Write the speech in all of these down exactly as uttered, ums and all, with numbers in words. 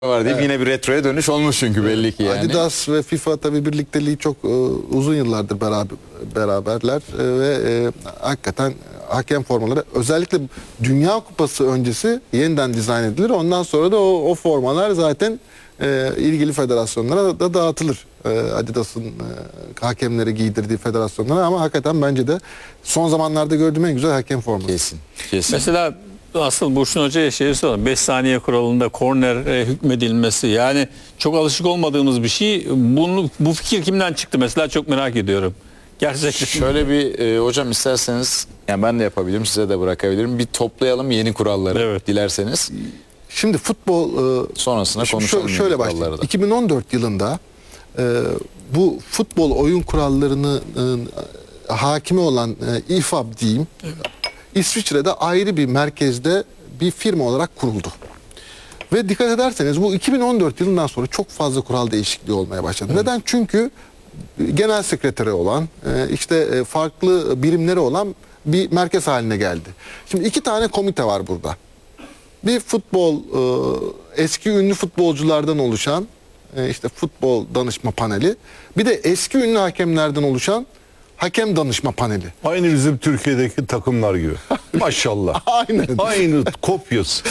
var deyip Evet. yine bir retroya dönüş olmuş çünkü belli ki yani. Adidas ve FIFA tabii birlikteliği çok e, uzun yıllardır beraber beraberler e, ve e, hakikaten hakem formaları özellikle Dünya Kupası öncesi yeniden dizayn edilir. Ondan sonra da o, o formalar zaten e, ilgili federasyonlara da dağıtılır. E, Adidas'ın e, hakemleri giydirdiği federasyonlara, ama hakikaten bence de son zamanlarda gördüğüm en güzel hakem forması. Kesin. Kesin. Mesela asıl Burçin Hoca'ya şey soralım. beş saniye kuralında korner e, hükmedilmesi, yani çok alışık olmadığımız bir şey. Bunu, bu fikir kimden çıktı mesela, çok merak ediyorum. Gerçekten. Şöyle bir e, hocam isterseniz, yani ben de yapabilirim, size de bırakabilirim. Bir toplayalım yeni kuralları, Evet. dilerseniz. Şimdi futbol e, Sonrasında Şimdi konuşalım. şö- şöyle başlayalım. iki bin on dört yılında e, bu futbol oyun kurallarını e, hakimi olan e, İ F A B diyeyim, evet, İsviçre'de ayrı bir merkezde bir firma olarak kuruldu. Ve dikkat ederseniz bu iki bin on dört yılından sonra çok fazla kural değişikliği olmaya başladı. Evet. Neden? Çünkü genel sekreteri olan, e, işte e, farklı birimleri olan bir merkez haline geldi. Şimdi iki tane komite var burada. Bir futbol, e, eski ünlü futbolculardan oluşan e, işte futbol danışma paneli. Bir de eski ünlü hakemlerden oluşan hakem danışma paneli. Aynı bizim Türkiye'deki takımlar gibi. Maşallah. Aynen. Aynı kopyası.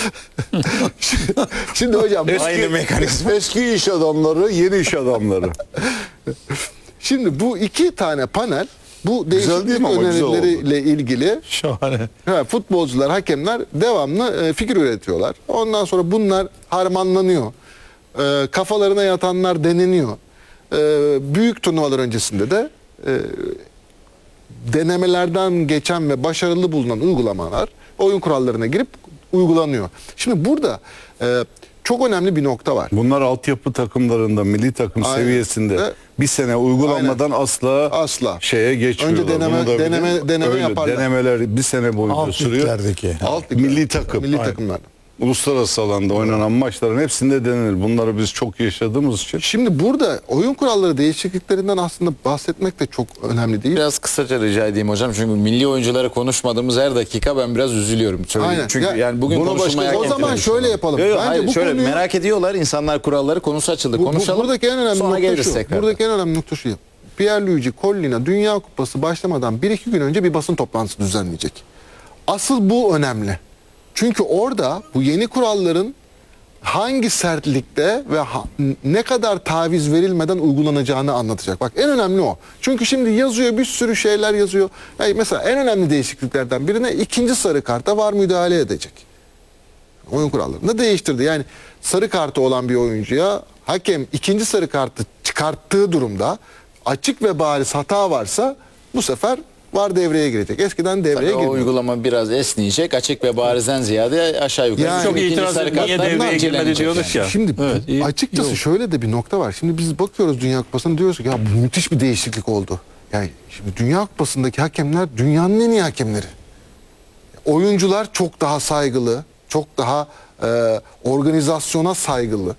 Şimdi hocam Eski, Aynı mekanizma. eski iş adamları, yeni iş adamları. şimdi bu iki tane panel bu Güzel değil değişiklik mi ama? Güzel önerileriyle ilgili Şahane. ha, futbolcular, hakemler devamlı e, fikir üretiyorlar. Ondan sonra bunlar harmanlanıyor. E, kafalarına yatanlar deneniyor. E, büyük turnuvalar öncesinde de e, denemelerden geçen ve başarılı bulunan uygulamalar oyun kurallarına girip uygulanıyor. Şimdi burada e, çok önemli bir nokta var. Bunlar altyapı takımlarında, milli takım Aynen. seviyesinde Ve- bir sene uygulanmadan asla Asla. şeye geçmiyorlar. Önce deneme- Bunu da bilin. deneme- deneme Öyle, yaparlar. Denemeler bir sene boyunca Alt sürüyor. liglerdeki. Alt milli takım. Milli Aynen. takımlar. Uluslararası alanda oynanan maçların hepsinde denenir. Bunları biz çok yaşadığımız için. Şimdi burada oyun kuralları değişikliklerinden aslında bahsetmek de çok önemli değil. Biraz kısaca rica edeyim hocam, çünkü milli oyuncuları konuşmadığımız her dakika ben biraz üzülüyorum. Söyleyeyim. Aynen. Çünkü Ya, yani bugün bunu konuşulmaya o zaman şöyle yapalım. Yo, yo, Bence hayır, bu şöyle konuyu- merak ediyorlar insanlar kuralları, konusu açıldı. Bu- bu- Konuşalım. buradaki en önemli sonra nokta geliriz şu. tekrar. Buradaki en önemli nokta şu. Pierluigi Collina Dünya Kupası başlamadan bir iki gün önce bir basın toplantısı düzenleyecek. Asıl bu önemli. Çünkü orada bu yeni kuralların hangi sertlikte ve ha- ne kadar taviz verilmeden uygulanacağını anlatacak. Bak, en önemli o. Çünkü şimdi yazıyor, bir sürü şeyler yazıyor. Yani mesela en önemli değişikliklerden birine ikinci sarı karta var müdahale edecek. Oyun kurallarını değiştirdi. Yani sarı kartı olan bir oyuncuya hakem ikinci sarı kartı çıkarttığı durumda açık ve bariz hata varsa bu sefer var devreye girecek. Eskiden devreye Tabii o girmiyor. uygulama biraz esneyecek. Açık ve barizden ziyade aşağı yukarı. Yani- Çok Çünkü ikinci itiraz sarı edip niye kartlar devreye girmedi incelenecek diyorduk ya. Şimdi Evet, iyi- açıkçası iyi oldu. şöyle de bir nokta var. Şimdi biz bakıyoruz Dünya Kupası'na, diyoruz ki ya bu müthiş bir değişiklik oldu. Yani şimdi Dünya Kupası'ndaki hakemler dünyanın en iyi hakemleri. Oyuncular çok daha saygılı, çok daha e, organizasyona saygılı.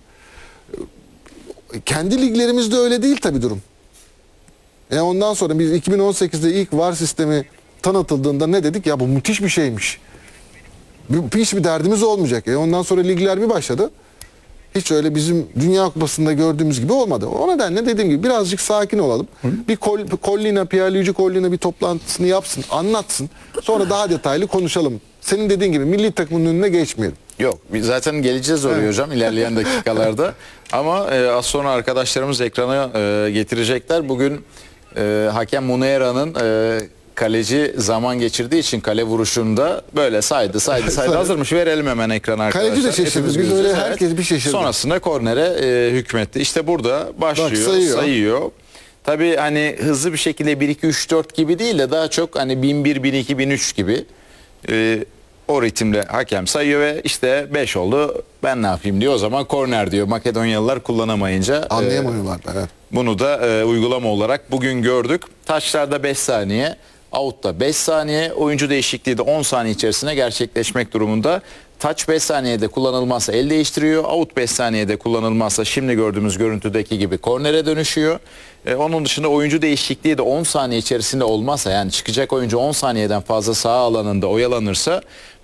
E, Kendi liglerimizde öyle değil tabii durum. E ondan sonra biz iki bin on sekizde ilk V A R sistemi tanıtıldığında ne dedik? Ya bu müthiş bir şeymiş. Bir- Hiçbir derdimiz olmayacak. E ondan sonra ligler bir başladı. Hiç öyle bizim Dünya Kupası'nda gördüğümüz gibi olmadı. O nedenle dediğim gibi birazcık sakin olalım. Bir Col- Collina, Pierluigi Collina bir toplantısını yapsın, anlatsın. Sonra daha detaylı konuşalım. Senin dediğin gibi milli takımın önüne geçmeyelim. Yok, biz zaten geleceğiz oraya hocam ilerleyen dakikalarda. Ama e, az sonra arkadaşlarımız ekrana e, getirecekler. Bugün e, hakem Munera'nın e, kaleci zaman geçirdiği için kale vuruşunda böyle saydı saydı saydı. Hazırmış, verelim hemen ekrana arkadaşlar. Kaleci de şaşırdı. Hepimiz Biz öyle göreceğiz, herkes bir şaşırdı. Sonrasında kornere e, hükmetti. İşte burada başlıyor, Bak, sayıyor. sayıyor. Tabii hani hızlı bir şekilde bir iki üç dört gibi değil de daha çok hani bin bir, bin iki, bin üç gibi e, o ritimle hakem sayıyor ve işte beş oldu, ben ne yapayım diyor. O zaman korner diyor. Makedonyalılar kullanamayınca e, Anlayamıyorlar. Evet. bunu da e, uygulama olarak bugün gördük. Taçlarda beş saniye, out'ta beş saniye, oyuncu değişikliği de on saniye içerisinde gerçekleşmek durumunda. Taç beş saniyede kullanılmazsa el değiştiriyor. Out beş saniyede kullanılmazsa şimdi gördüğümüz görüntüdeki gibi kornere dönüşüyor. E, onun dışında oyuncu değişikliği de on saniye içerisinde olmazsa, yani çıkacak oyuncu on saniyeden fazla saha alanında oyalanırsa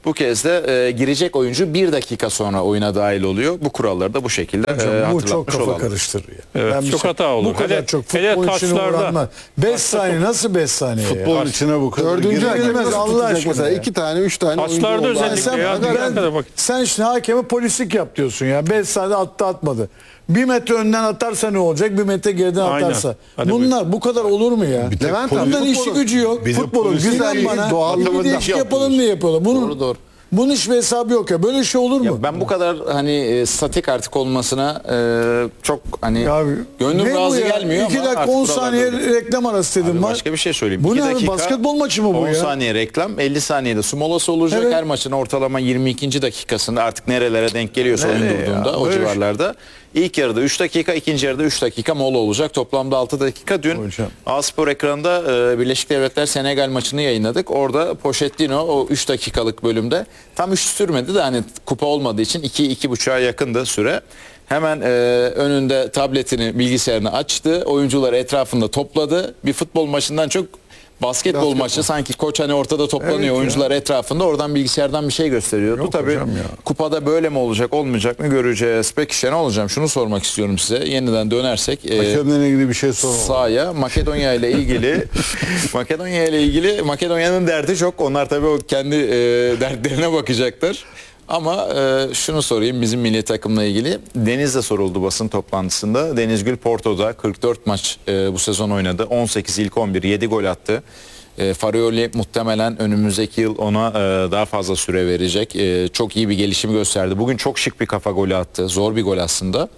Bu kez de e, girecek oyuncu bir dakika sonra oyuna dahil oluyor. Bu kuralları da bu şekilde Hocam, e, bu hatırlatmış çok kafa olalım. karıştırıyor. Evet, Ben bir çok şey- hata olur. Bu kadar Hele- çok hele futbol işine taçlarda- uğranma. beş saniye nasıl beş saniye? ya? Futbolun içine bu kadar Dördüncü girer. hakem Girmez nasıl Allah tutacak aşkına mesela? ya. İki tane, üç tane oyuncu Taçlarda oldu. özellikle Sen, ya, ben- dünya kadar bak. sen şimdi hakeme polislik yap diyorsun ya. beş saniye attı atmadı. Bir metre önden atarsa ne olacak? Bir metre geriden Aynen. atarsa. Hadi Bunlar bu kadar olur mu ya? tek Levent abi, Bunların işi futbolun- gücü yok. bir de Futbolun polislik güzel bana. doğal- Bir de matematik iş yapalım yapıyoruz. diye yapıyorlar. Bunun, Doğru, doğru. bunun hiçbir hesabı yok ya. Böyle şey olur mu? Ya ben bu kadar hani e, statik artık olmasına e, çok hani Ya gönlüm ne bu razı ya? gelmiyor İki ama dakika artık on buralarda saniye öyle. reklam arası dedim Abi var. başka bir şey söyleyeyim. Bu İki ne abi, dakika, basketbol maçı mı bu on ya? saniye reklam, elli saniyede su molası olacak. Evet. Her maçın ortalama yirmi ikinci dakikasında artık nerelere denk geliyorsa oyun Nereye ya? durduğunda o Böyle şey- civarlarda. İlk yarıda üç dakika, ikinci yarıda üç dakika mola olacak. Toplamda altı dakika. Dün Hocam. A-Spor ekranında e, Birleşik Devletler Senegal maçını yayınladık. Orada Pochettino o üç dakikalık bölümde tam üç sürmedi de hani kupa olmadığı için iki iki buçuğa yakındı süre. Hemen e, önünde tabletini, bilgisayarını açtı. Oyuncuları etrafında topladı. Bir futbol maçından çok basketbol, Basketbol. maçı sanki koç hani ortada toplanıyor, Evet ya. oyuncular etrafında oradan bilgisayardan bir şey gösteriyordu. Yok Tabii hocam ya. kupada böyle mi olacak, olmayacak mı göreceğiz. Peki Şenol Hocam, şunu sormak istiyorum size. Yeniden dönersek e, Hakemle ilgili bir şey soralım. sahaya Makedonya ile ilgili Makedonya ile ilgili Makedonya'nın derdi çok. Onlar tabii o kendi e, dertlerine bakacaktır. Ama e, şunu sorayım bizim milli takımla ilgili. Deniz de soruldu basın toplantısında. Deniz Gül Porto'da kırk dört maç e, bu sezon oynadı. on sekiz ilk on bir, yedi gol attı. E, Farioli muhtemelen önümüzdeki yıl ona e, daha fazla süre verecek. E, çok iyi bir gelişim gösterdi. Bugün çok şık bir kafa golü attı. Zor bir gol aslında.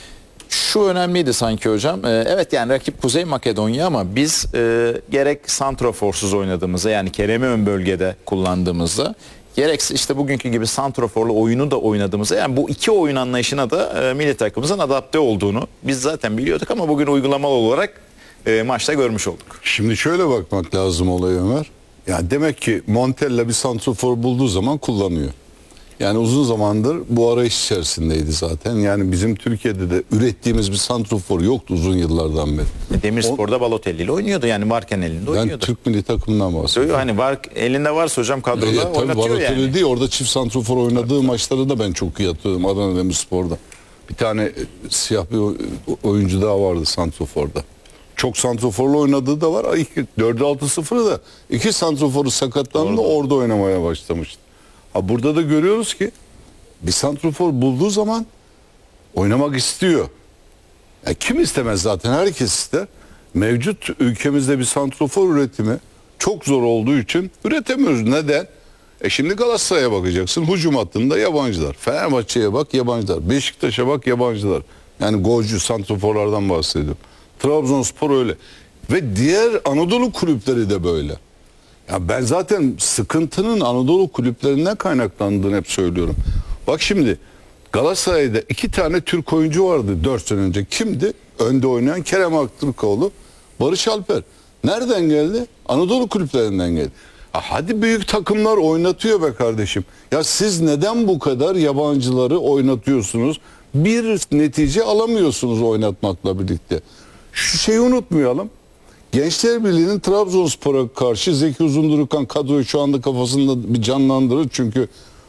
Şu önemliydi sanki hocam. Ee, evet yani rakip Kuzey Makedonya ama biz e, gerek santroforsuz oynadığımızda yani Kerem'i ön bölgede kullandığımızda gerekse işte bugünkü gibi santroforlu oyunu da oynadığımızda yani bu iki oyun anlayışına da e, milli takımımızın adapte olduğunu biz zaten biliyorduk ama bugün uygulamalı olarak e, maçta görmüş olduk. Şimdi şöyle bakmak lazım olaya Ömer. Yani demek ki Montella bir santrofor bulduğu zaman kullanıyor. Yani uzun zamandır bu arayış içerisindeydi zaten. Yani bizim Türkiye'de de ürettiğimiz bir santrofor yoktu uzun yıllardan beri. Demirspor'da Balotelli ile oynuyordu yani varken elinde Ben oynuyordu. Türk milli takımından bahsediyorum. Hani var, elinde varsa hocam kadroda E, tabii oynatıyor Balotelli yani. değil, orada çift santrofor oynadığı maçları da ben çok iyi hatırlıyorum Adana Demirspor'da. Bir tane e, siyah bir oy- oyuncu daha vardı santroforda. Çok santroforlu oynadığı da var. dört altı sıfırı da iki santroforu sakatlandı orada oynamaya başlamıştı. Ha, burada da görüyoruz ki bir santrofor bulduğu zaman oynamak istiyor. Ya kim istemez zaten, herkes ister. Mevcut ülkemizde bir santrofor üretimi çok zor olduğu için üretemiyoruz. Neden? E şimdi Galatasaray'a bakacaksın. Hücum hattında yabancılar. Fenerbahçe'ye bak yabancılar. Beşiktaş'a bak yabancılar. Yani golcü santroforlardan bahsediyorum. Trabzonspor öyle. Ve diğer Anadolu kulüpleri de böyle. Ya ben zaten sıkıntının Anadolu kulüplerinden kaynaklandığını hep söylüyorum. Bak şimdi Galatasaray'da iki tane Türk oyuncu vardı dört sene önce. Kimdi? Önde oynayan Kerem Aktürkoğlu, Barış Alper. Nereden geldi? Anadolu kulüplerinden geldi. Ha, hadi büyük takımlar oynatıyor be kardeşim. Ya siz neden bu kadar yabancıları oynatıyorsunuz? Bir netice alamıyorsunuz oynatmakla birlikte. Şu şeyi unutmayalım. Gençler Birliği'nin Trabzonspor'a karşı Zeki Uzundurukhan kadroyu şu anda kafasında bir canlandırır. Çünkü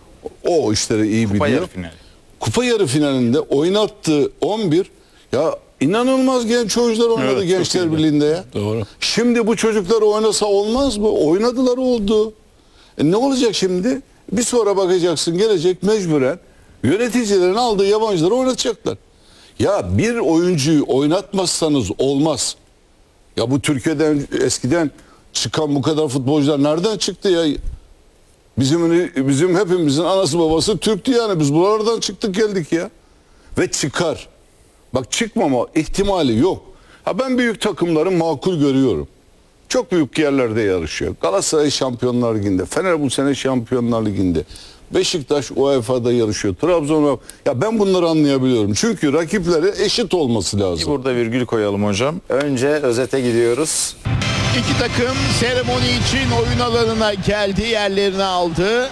o işleri iyi Kupa biliyor. yarı finali. Kupa yarı finalinde oynattığı on bir ya inanılmaz genç oyuncular oynadı Evet, çok Gençler iyiydi. Birliği'nde ya. Doğru. Şimdi bu çocuklar oynasa olmaz mı? Oynadılar oldu. E ne olacak şimdi? Bir sonra bakacaksın gelecek mecburen yöneticilerin aldığı yabancıları oynatacaklar. Ya bir oyuncuyu oynatmazsanız olmaz. Ya bu Türkiye'den eskiden çıkan bu kadar futbolcular nereden çıktı ya? Bizim bizim hepimizin anası babası Türktü yani. Biz buralardan çıktık geldik ya. Ve çıkar. Bak çıkmama ihtimali yok. Ha ben büyük takımları makul görüyorum. Çok büyük yerlerde yarışıyor. Galatasaray Şampiyonlar Ligi'nde, Fener bu sene Şampiyonlar Ligi'nde. Beşiktaş U E F A'da yarışıyor. Trabzon, ya ben bunları anlayabiliyorum. Çünkü rakipleri eşit olması lazım. Burada virgül koyalım hocam. Önce özete gidiyoruz. İki takım seremoni için oyun alanına geldi, yerlerini aldı.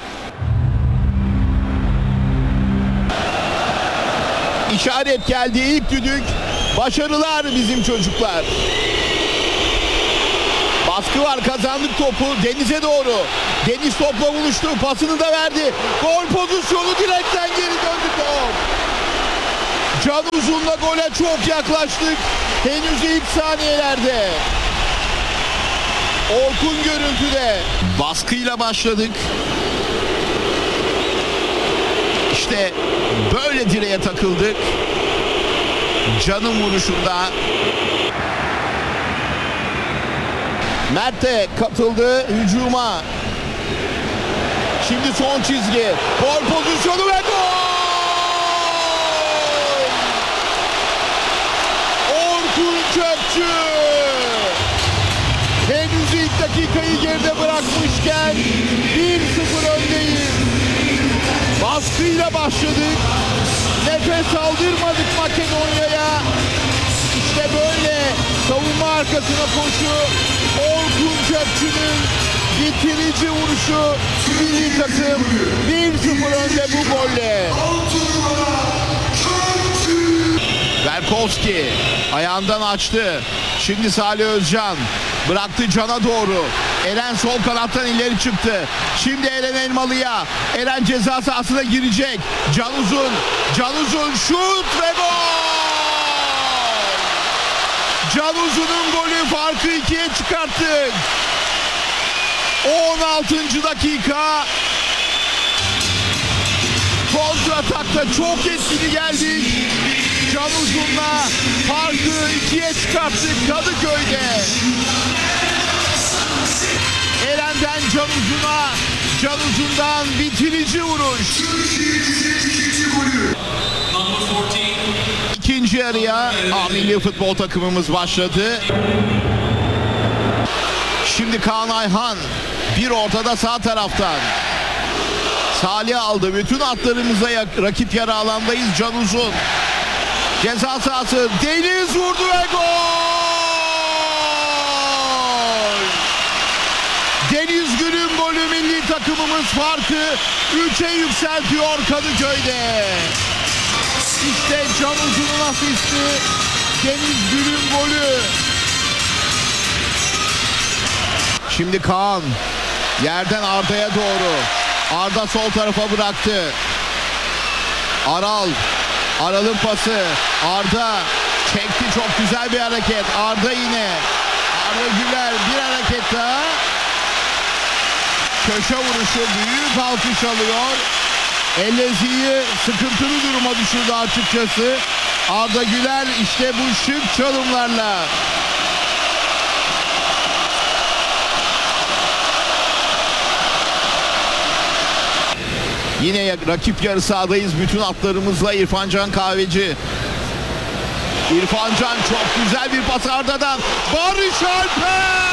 İşaret geldi, ilk düdük. Başarılar bizim çocuklar. Baskı var, kazandık topu Deniz'e doğru. Deniz topla buluştu, pasını da verdi. Gol pozisyonu, direkten geri döndü top. Can Uzun'la gole çok yaklaştık. Henüz ilk saniyelerde. Orkun görüntüde. Baskıyla başladık. İşte böyle direğe takıldık. Can'ın vuruşunda. Mert de katıldı hücuma. Şimdi son çizgi. Gol pozisyonu ve gol! Orkun Kökçü! Henüz ilk dakikayı geride bırakmışken bir sıfır öndeyiz. Baskıyla başladık. Nefes aldırmadık Makedonya'ya. İşte böyle savunma arkasına koşu. Orkun Kökçü'nün bitirici vuruşu. Milli takım bir sıfır önde bu golle. Berkowski ayağından açtı. Şimdi Salih Özcan bıraktı Can'a doğru. Eren sol kanattan ileri çıktı. Şimdi Eren Elmalı'ya. Eren ceza sahasına girecek. Can Uzun. Can Uzun şut ve gol! Can Uzun'un golü, farkı ikiye çıkarttık. on altıncı dakika. Kontratakta çok etkili geldik. Can Uzun'la farkı ikiye çıkarttık Kadıköy'de. Eren'den Can Uzun'a, Can Uzun'dan bitirici vuruş. İkinci yarıya A milli futbol takımımız başladı. Şimdi Kaan Ayhan bir ortada sağ taraftan. Salih aldı. Bütün atlarımıza rakip yarı alandayız. Can Uzun. Ceza sahası. Deniz vurdu ve gol! Deniz Gül'ün golü, milli takımımız farkı üçe yükseltiyor Kadıköy'de. İşte Can Uzun'un asisti. Deniz Gül'ün golü. Şimdi Kaan yerden Arda'ya doğru. Arda sol tarafa bıraktı. Aral. Aral'ın pası. Arda çekti, çok güzel bir hareket. Arda yine. Arda Güler bir hareket daha. Köşe vuruşu, büyük alkış alıyor. Ellezi'yi sıkıntılı duruma düşürdü açıkçası. Arda Güler işte bu şık çalımlarla. Yine rakip yarı sahadayız bütün atlarımızla. İrfan Can Kahveci. İrfan Can çok güzel bir pas Arda'dan. Barış Alper!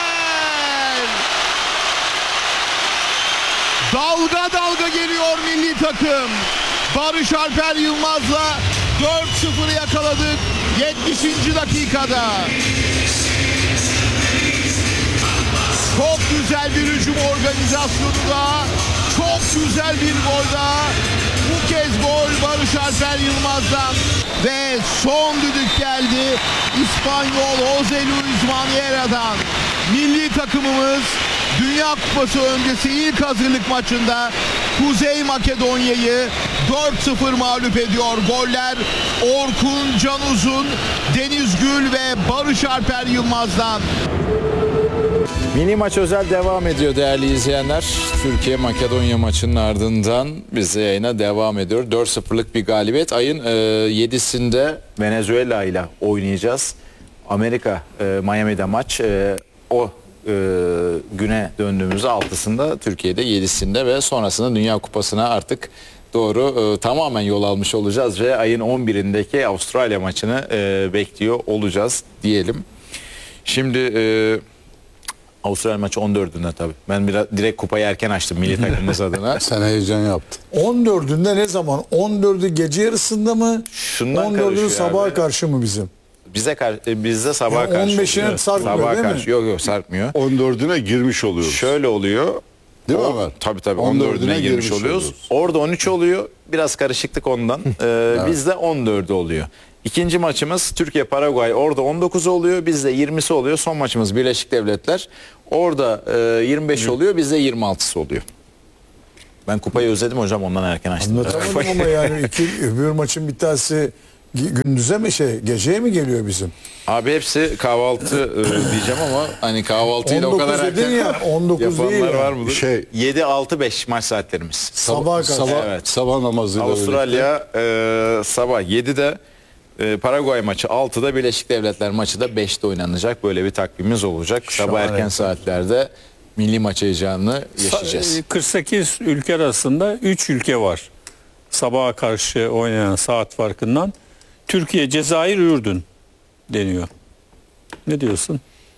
Dalga dalga geliyor milli takım. Barış Alper Yılmaz'la dört sıfırı yakaladık yetmişinci dakikada. Çok güzel bir hücum organizasyonu da, çok güzel bir gol daha. Bu kez gol Barış Alper Yılmaz'dan. Ve son düdük geldi İspanyol Jose Luis Maniera'dan. Milli takımımız Dünya Kupası öncesi ilk hazırlık maçında Kuzey Makedonya'yı dört sıfır mağlup ediyor. Goller Orkun Can Uzun, Deniz Gül ve Barış Alper Yılmaz'dan. Mini maç özel devam ediyor değerli izleyenler. Türkiye Makedonya maçının ardından biz yayına devam ediyor. dört sıfırlık bir galibiyet. Ayın e, yedisinde Venezuela ile oynayacağız. Amerika e, Miami'de maç. E, o e, güne döndüğümüzde altısında, Türkiye'de yedisinde ve sonrasında Dünya Kupası'na artık doğru e, tamamen yol almış olacağız ve ayın on birindeki Avustralya maçını e, bekliyor olacağız diyelim. Şimdi e, Avustralya maçı on dördünde tabii. Ben biraz direkt kupayı erken açtım milli takımımız adına. Sen heyecan yaptın. on dördünde ne zaman? on dördü gece yarısında mı? Şundan on dördü karışıyor sabaha abi. karşı mı bizim? Bize kar e, bizde sabaha Ya karşı. on beşine oluyor. sarkmıyor Sabaha değil mi? karşı. Yok yok sarkmıyor. on dördüne girmiş oluyoruz. Şöyle oluyor. Değil mi O- Ömer? Tabii tabii on on dördüne dördüne girmiş girmiş oluyoruz. oluyoruz. Orada on üç oluyor. Biraz karışıklık ondan. Ee, Bizde on dördü oluyor. İkinci maçımız Türkiye-Paraguay. Orada on dokuzu oluyor. Bizde yirmisi oluyor. Son maçımız Birleşik Devletler. Orada e, yirmi beş oluyor. Bizde yirmi altısı oluyor. Ben kupayı özledim hocam, ondan erken açtım. Anlatamadım ama yani iki, öbür maçın bir tanesi gündüze mi şey geceye mi geliyor bizim? Abi hepsi kahvaltı e, diyeceğim ama hani kahvaltıyı da o kadar on dokuz dedin erken ya, on dokuz değil yapanlar ya. var mıdır? Şey- yedi altı beş maç saatlerimiz. Sabaha kadar. Sabah, Evet. sabah namazıyla birlikte. Avustralya e, sabah yedide, e, Paraguay maçı altıda, Birleşik Devletler maçı da beşte oynanacak. Böyle bir takvimimiz olacak. Sabah Şahane. erken saatlerde milli maç heyecanını yaşayacağız. Sa- kırk sekiz ülke arasında üç ülke var. Sabaha karşı oynayan saat farkından. Türkiye, Cezayir, Ürdün deniyor. Ne diyorsun?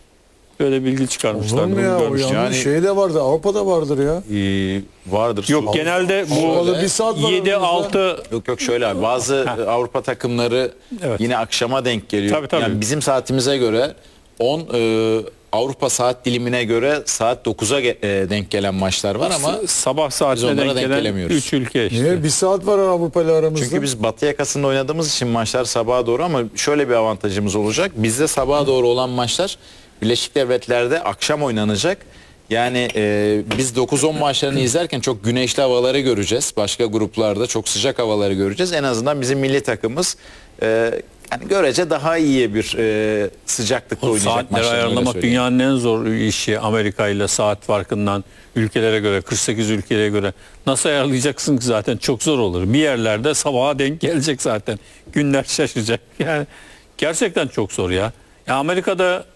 Böyle bilgi çıkarmışlar. Olur mu ya? O görmüştüm. yanlış Yani- şey de vardı. Avrupa'da vardır ya. E, vardır. Yok, genelde Avrupa'da bu bir saat var yedi aramızda. altı Yok yok şöyle abi, bazı e, Avrupa takımları Evet. yine akşama denk geliyor. Tabii, tabii. Yani bizim saatimize göre on, e, Avrupa saat dilimine göre saat dokuza ge- e, denk gelen maçlar var ama sabah biz saatine onlara denk denk gelen gelemiyoruz. üç ülke işte. Niye? Bir saat var Avrupa ile aramızda. çünkü biz batı yakasında oynadığımız için maçlar sabaha doğru, ama şöyle bir avantajımız olacak. Bizde sabaha doğru olan maçlar Birleşik Devletler'de akşam oynanacak. Yani e, biz dokuz on maçlarını izlerken çok güneşli havaları göreceğiz. Başka gruplarda çok sıcak havaları göreceğiz. En azından bizim milli takımımız e, yani görece daha iyi bir e, sıcaklıkta O oynayacak saatleri maçlar. öyle ayarlamak söyleyeyim. dünyanın en zor işi. Amerika ile saat farkından ülkelere göre, kırk sekiz ülkeye göre nasıl ayarlayacaksın ki, zaten çok zor olur. Bir yerlerde sabaha denk gelecek zaten. Günler şaşacak. Yani gerçekten çok zor ya. Ya Amerika'da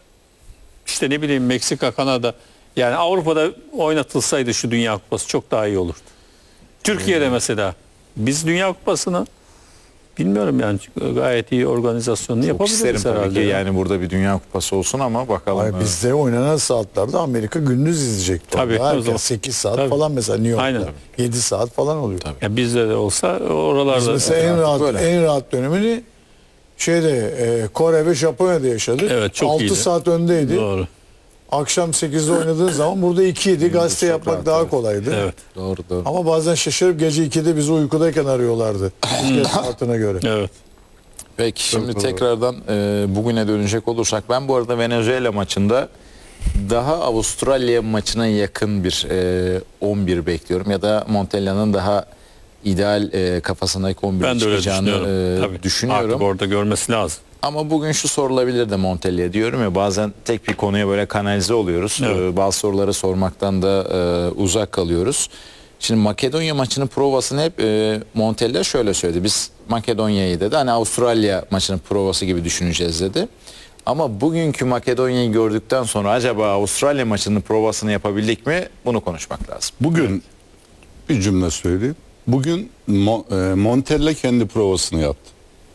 işte ne bileyim Meksika, Kanada, yani Avrupa'da oynatılsaydı şu Dünya Kupası çok daha iyi olurdu. Türkiye'de mesela biz Dünya Kupası'nı bilmiyorum yani gayet iyi organizasyonunu Çok yapabiliriz isterim tabii herhalde. ki ya. yani burada bir Dünya Kupası olsun ama bakalım. Hayır, bizde oynanan saatlerde Amerika gündüz izleyecekti. Tabii, Orada o herkes zaman. sekiz saat Tabii. falan mesela New York'ta. Aynen. yedi saat falan oluyor. Ya bizde de olsa oralarda Mesela en artık rahat böyle. en rahat dönemini şeyde e, Kore ve Japonya'da yaşadık. Evet, çok altı iyiydi. saat öndeydi. doğru. Akşam sekizde oynadığın zaman burada iki idi. Gazete çok yapmak rahat, daha evet. kolaydı. Evet. Doğru doğru. Ama bazen şaşırıp gece ikide bizi uykudayken arıyorlardı. Ülke saatine göre. Evet. Peki şimdi tekrardan e, bugüne dönecek olursak, ben bu arada Venezuela maçında daha Avustralya maçına yakın bir e, on bir bekliyorum ya da Montella'nın daha ideal e, kafasındaki on bir Ben de öyle çıkacağını düşünüyorum. e, Tabii. düşünüyorum. Artık orada görmesi lazım. Ama bugün şu sorulabilir de Montella'ya, diyorum ya, bazen tek bir konuya böyle kanalize oluyoruz. Evet. Ee, bazı soruları sormaktan da e, uzak kalıyoruz. Şimdi Makedonya maçının provasını hep e, Montella şöyle söyledi. Biz Makedonya'yı dedi hani Avustralya maçının provası gibi düşüneceğiz dedi. Ama bugünkü Makedonya'yı gördükten sonra acaba Avustralya maçının provasını yapabildik mi? Bunu konuşmak lazım. Bugün bir cümle söyleyeyim. Bugün Mo- e, Montella kendi provasını yaptı.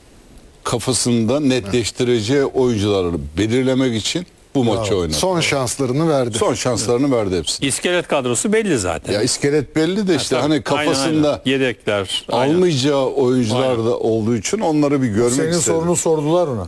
Kafasında netleştireceği oyuncuları belirlemek için bu maçı oynadı. Son şanslarını verdi. Son şanslarını verdi hepsini. İskelet kadrosu belli zaten. Ya iskelet belli de işte Tabii. hani kafasında Aynen, aynen. Yedekler. aynen. almayacağı oyuncular Aynen. da olduğu için onları bir görmek Senin istedim. sorunu sordular ona.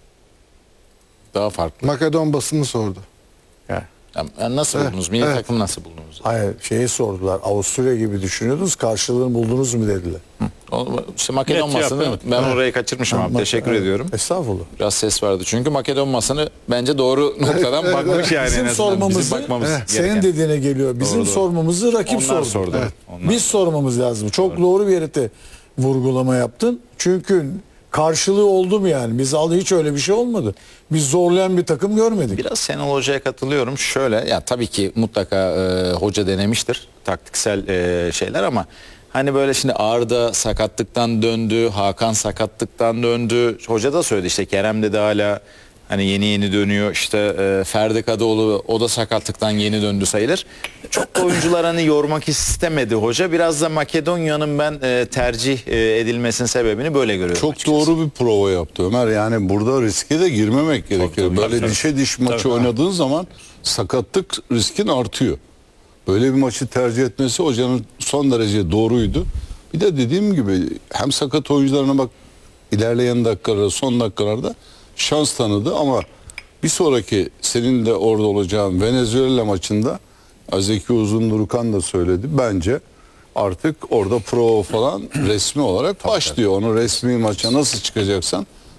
Daha farklı. Makedon basını sordu. Yani nasıl Evet, buldunuz? Milli evet. takım nasıl buldunuz? Hayır şeyi sordular. Avusturya gibi düşünüyordunuz. Karşılığını buldunuz mu dediler. O, işte Makedon Net masını yapamadım. ben orayı kaçırmışım abi. Bak- Teşekkür evet. ediyorum. Estağfurullah. Biraz ses vardı. Çünkü Makedon masını bence doğru noktadan bakmış yani. en Bizim azından. sormamızı Bizim bakmamız eh, gereken. senin dediğine geliyor. Bizim Doğru, doğru. sormamızı rakip Onlar sordu. sordu, evet. Onlar Biz sormamız lazım. Çok doğru bir yere de vurgulama yaptın. Çünkü karşılığı oldu mu yani? Biz al hiç öyle bir şey olmadı. Biz zorlayan bir takım görmedik. Biraz Şenol Hoca'ya katılıyorum. Şöyle, ya tabii ki mutlaka e, hoca denemiştir taktiksel e, şeyler, ama hani böyle şimdi Arda sakatlıktan döndü, Hakan sakatlıktan döndü. Hoca da söyledi işte, Kerem dedi hala hani yeni yeni dönüyor. İşte e, Ferdi Kadıoğlu, o da sakatlıktan yeni döndü sayılır. Çok da oyuncular hani yormak istemedi hoca. Biraz da Makedonya'nın ben e, tercih e, edilmesinin sebebini böyle görüyorum. Çok açıkçası. doğru bir prova yaptı Ömer. Yani burada riske de girmemek gerekiyor. tabii, Böyle tabii. dişe diş maçı Tabii. oynadığın zaman sakatlık riskin artıyor. Böyle bir maçı tercih etmesi hocanın son derece doğruydu. Bir de dediğim gibi hem sakat oyuncularına bak, ilerleyen dakikalarda, son dakikalarda şans tanıdı, ama bir sonraki senin de orada olacağın Venezuela maçında Zeki Uzundurukan da söyledi. Bence artık orada prova falan resmi olarak başlıyor. Onu resmi maça nasıl çıkacaksan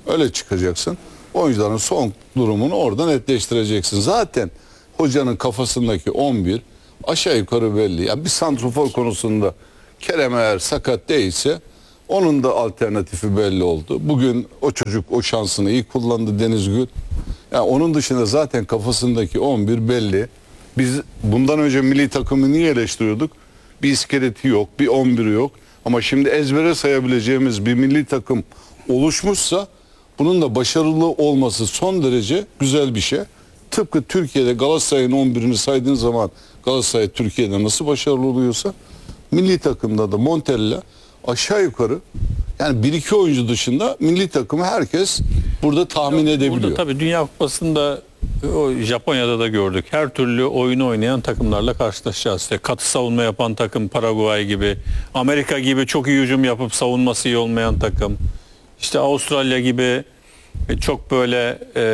Öyle çıkacaksın. Oyuncuların son durumunu orada netleştireceksin. Zaten hocanın kafasındaki on bir aşağı yukarı belli. Yani bir santrofor konusunda Kerem eğer sakat değilse onun da alternatifi belli oldu. Bugün o çocuk o şansını iyi kullandı, Deniz Gül. Yani onun dışında zaten kafasındaki on bir belli. Biz bundan önce milli takımı niye eleştiriyorduk? Bir iskeleti yok, bir on biri yok. Ama şimdi ezbere sayabileceğimiz bir milli takım oluşmuşsa bunun da başarılı olması son derece güzel bir şey. Tıpkı Türkiye'de Galatasaray'ın on birini saydığın zaman Galatasaray Türkiye'de nasıl başarılı oluyorsa milli takımda da Montella aşağı yukarı yani bir iki oyuncu dışında milli takımı herkes burada tahmin edebiliyor. Burada tabii Dünya Kupası'nda o Japonya'da da gördük. Her türlü oyunu oynayan takımlarla karşılaşacağız. İşte katı savunma yapan takım Paraguay gibi, Amerika gibi çok iyi hücum yapıp savunması iyi olmayan takım. İşte Avustralya gibi çok böyle e,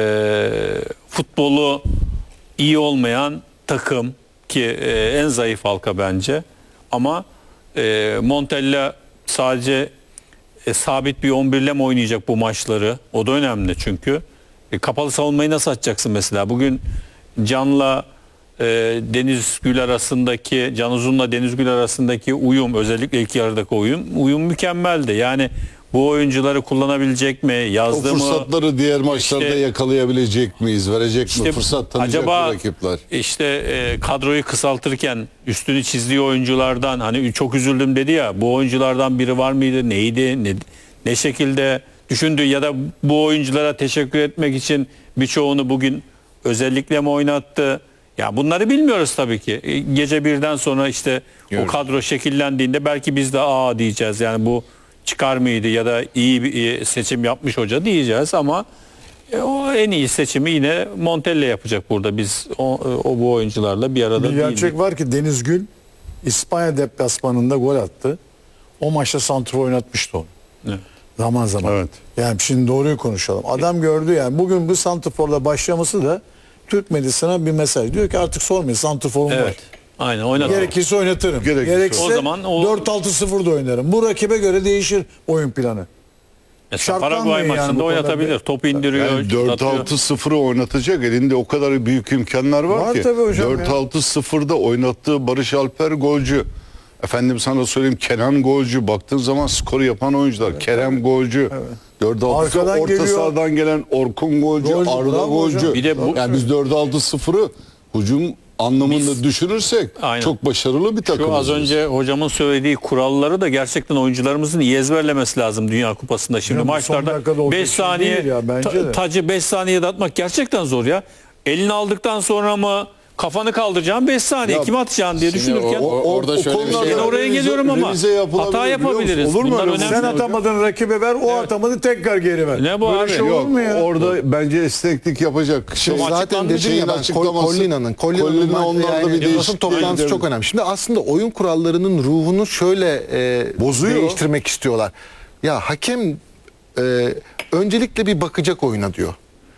futbolu iyi olmayan takım ki e, en zayıf halka bence. Ama e, Montella sadece e, sabit bir on bir ile mi oynayacak bu maçları? O da önemli çünkü. E, kapalı savunmayı nasıl açacaksın mesela? Bugün Can'la e, Deniz Gül arasındaki, Can Uzun'la Deniz Gül arasındaki uyum, özellikle ilk yarıdaki uyum, uyum mükemmeldi. Yani bu oyuncuları kullanabilecek mi? Yazdı O mı? fırsatları diğer maçlarda İşte- yakalayabilecek miyiz? Verecek mi? İşte Fırsat tanıyacak acaba mı rakipler? işte e, kadroyu kısaltırken üstünü çizdiği oyunculardan hani çok üzüldüm dedi ya, bu oyunculardan biri var mıydı? Neydi? Ne, ne şekilde düşündü ya da bu oyunculara teşekkür etmek için birçoğunu bugün özellikle mi oynattı? Ya bunları bilmiyoruz tabii ki. E, Gece birden sonra işte o kadro şekillendiğinde belki biz de aa diyeceğiz. Yani bu çıkar mıydı ya da iyi bir iyi seçim yapmış hoca diyeceğiz ama e, o en iyi seçimi yine Montella yapacak burada. Biz o, o bu oyuncularla bir arada Bir gerçek değildik. var ki Deniz Gül İspanya deplasmanında gol attı. O maçta santrfor oynatmıştı onu. Evet. Zaman zaman. Evet. Yani şimdi doğruyu konuşalım. Adam gördü yani. Bugün bu santrforla başlaması da Türk medyasına bir mesaj. Diyor ki artık sormayın, santrforum var. Evet. Aynen oynatır. Gerekirse oynatırım. Gerekirse. Gerekirse O zaman o- dört altı sıfır da oynarım. Bu rakibe göre değişir oyun planı. Mesela Paraguay şartlanmayın yani maçında bu oynatabilir. konuda. Top indiriyor. Yani dört atıyor. altı sıfırı oynatacak elinde o kadar büyük imkanlar var, Var ki. tabii hocam dört altı sıfırda oynattığı Barış Alper golcü. Efendim sana söyleyeyim Kenan golcü. Baktığın zaman skoru yapan oyuncular. Kerem golcü. dört altı Arkadan orta geliyor. sahadan gelen Orkun golcü, Golcü, Arda bravo hocam. golcü. Bir de bu- yani biz dört altı sıfırı hücum anlamında Biz- düşünürsek Aynen. çok başarılı bir takımız. Şu az biz. önce hocamın söylediği kuralları da gerçekten oyuncularımızın iyi ezberlemesi lazım Dünya Kupası'nda. Şimdi Ya bu son maçlarda dakikada olacak beş şey saniye değil ya, bence ta- de. tacı beş saniyede atmak gerçekten zor ya. Elini aldıktan sonra mı kafanı kaldıracaksın beş saniye Ya, kim atacaksın diye şimdi düşünürken o- o- orada şöyle bir şey Ben var. oraya revize- geliyorum ama revize yapılabilir, hata biliyor musun? yapabiliriz. Olur mu Bunlar öyle şey? önemli. Sen atamadın rakibe ver, o atamadı tekrar geri ver. Ne bu Böyle abi? şey Yok, olur mu ya? Orada bence esneklik yapacak. Şey, Ama Zaten açıklandı dedim şeyin ya ben açıklaması- Collina'nın Collina Collina'nın onlarda yani bir basın değişiklik toplantısı getirdi. çok önemli. Şimdi aslında oyun kurallarının ruhunu şöyle e, Bozuyor. değiştirmek istiyorlar. Ya hakem e, öncelikle bir bakacak oyuna diyor.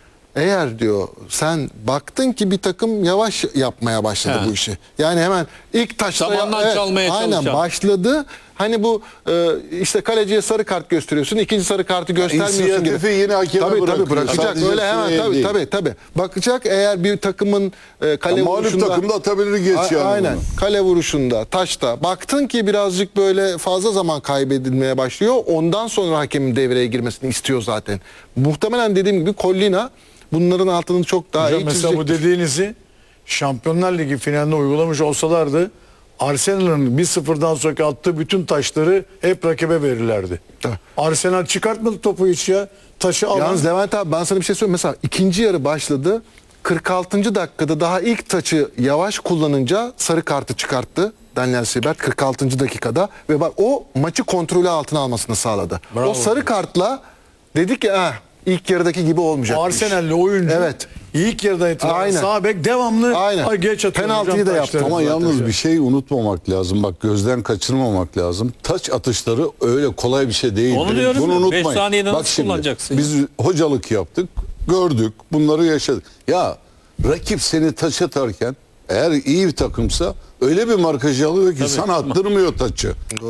Eğer diyor sen baktın ki bir takım yavaş yapmaya başladı He. bu işi. Yani hemen ilk taşla Zamandan çalmaya aynen çalışan. başladı. Hani bu e, işte kaleciye sarı kart gösteriyorsun. İkinci sarı kartı göstermiyorsun gibi. İnisiyatifi yine hakeme tabii, bırakıyor. tabii bırakacak. Sadece Öyle hemen süre tabii değil. tabii tabii. Bakacak eğer bir takımın e, kale Ya mağlup vuruşunda takım da atabilir geç A- yani aynen. bunu. Kale vuruşunda, taşta baktın ki birazcık böyle fazla zaman kaybedilmeye başlıyor. Ondan sonra hakemin devreye girmesini istiyor zaten. Muhtemelen dediğim gibi Collina bunların altını çok daha Hocam iyi mesela bu çizecektir. dediğinizi Şampiyonlar Ligi finalinde uygulamış olsalardı Arsenal'ın bir sıfırdan sonra attığı bütün taşları hep rakibe verirlerdi. Tabii. Arsenal çıkartmadı topu hiç ya. Taşı alan. Yalnız Levent abi ben sana bir şey söyleyeyim. Mesela ikinci yarı başladı. kırk altıncı dakikada daha ilk taçı yavaş kullanınca sarı kartı çıkarttı. Daniel Siebert kırk altıncı dakikada ve bak o maçı kontrolü altına almasını sağladı. Bravo. O sarı kartla dedik ki ah, ilk yarıdaki gibi olmayacak. bu iş." Arsenal'li oyuncu Evet. ilk yarıda itibaren Aynen. sağ bek devamlı Aynen. ay geç atıyor. Penaltıyı hocam da taşları. yaptı. Ama Zaten yalnız hocam. bir şey unutmamak lazım. Bak gözden kaçırmamak lazım. Taç atışları öyle kolay bir şey değil. Onu diyorum Bunu ya, unutmayın. beş saniyede Bak nasıl şimdi, kullanacaksın biz hocalık yaptık, gördük, bunları yaşadık. Ya rakip seni taç atarken eğer iyi bir takımsa öyle bir markajı alıyor ki sana attırmıyor taçı. Doğru.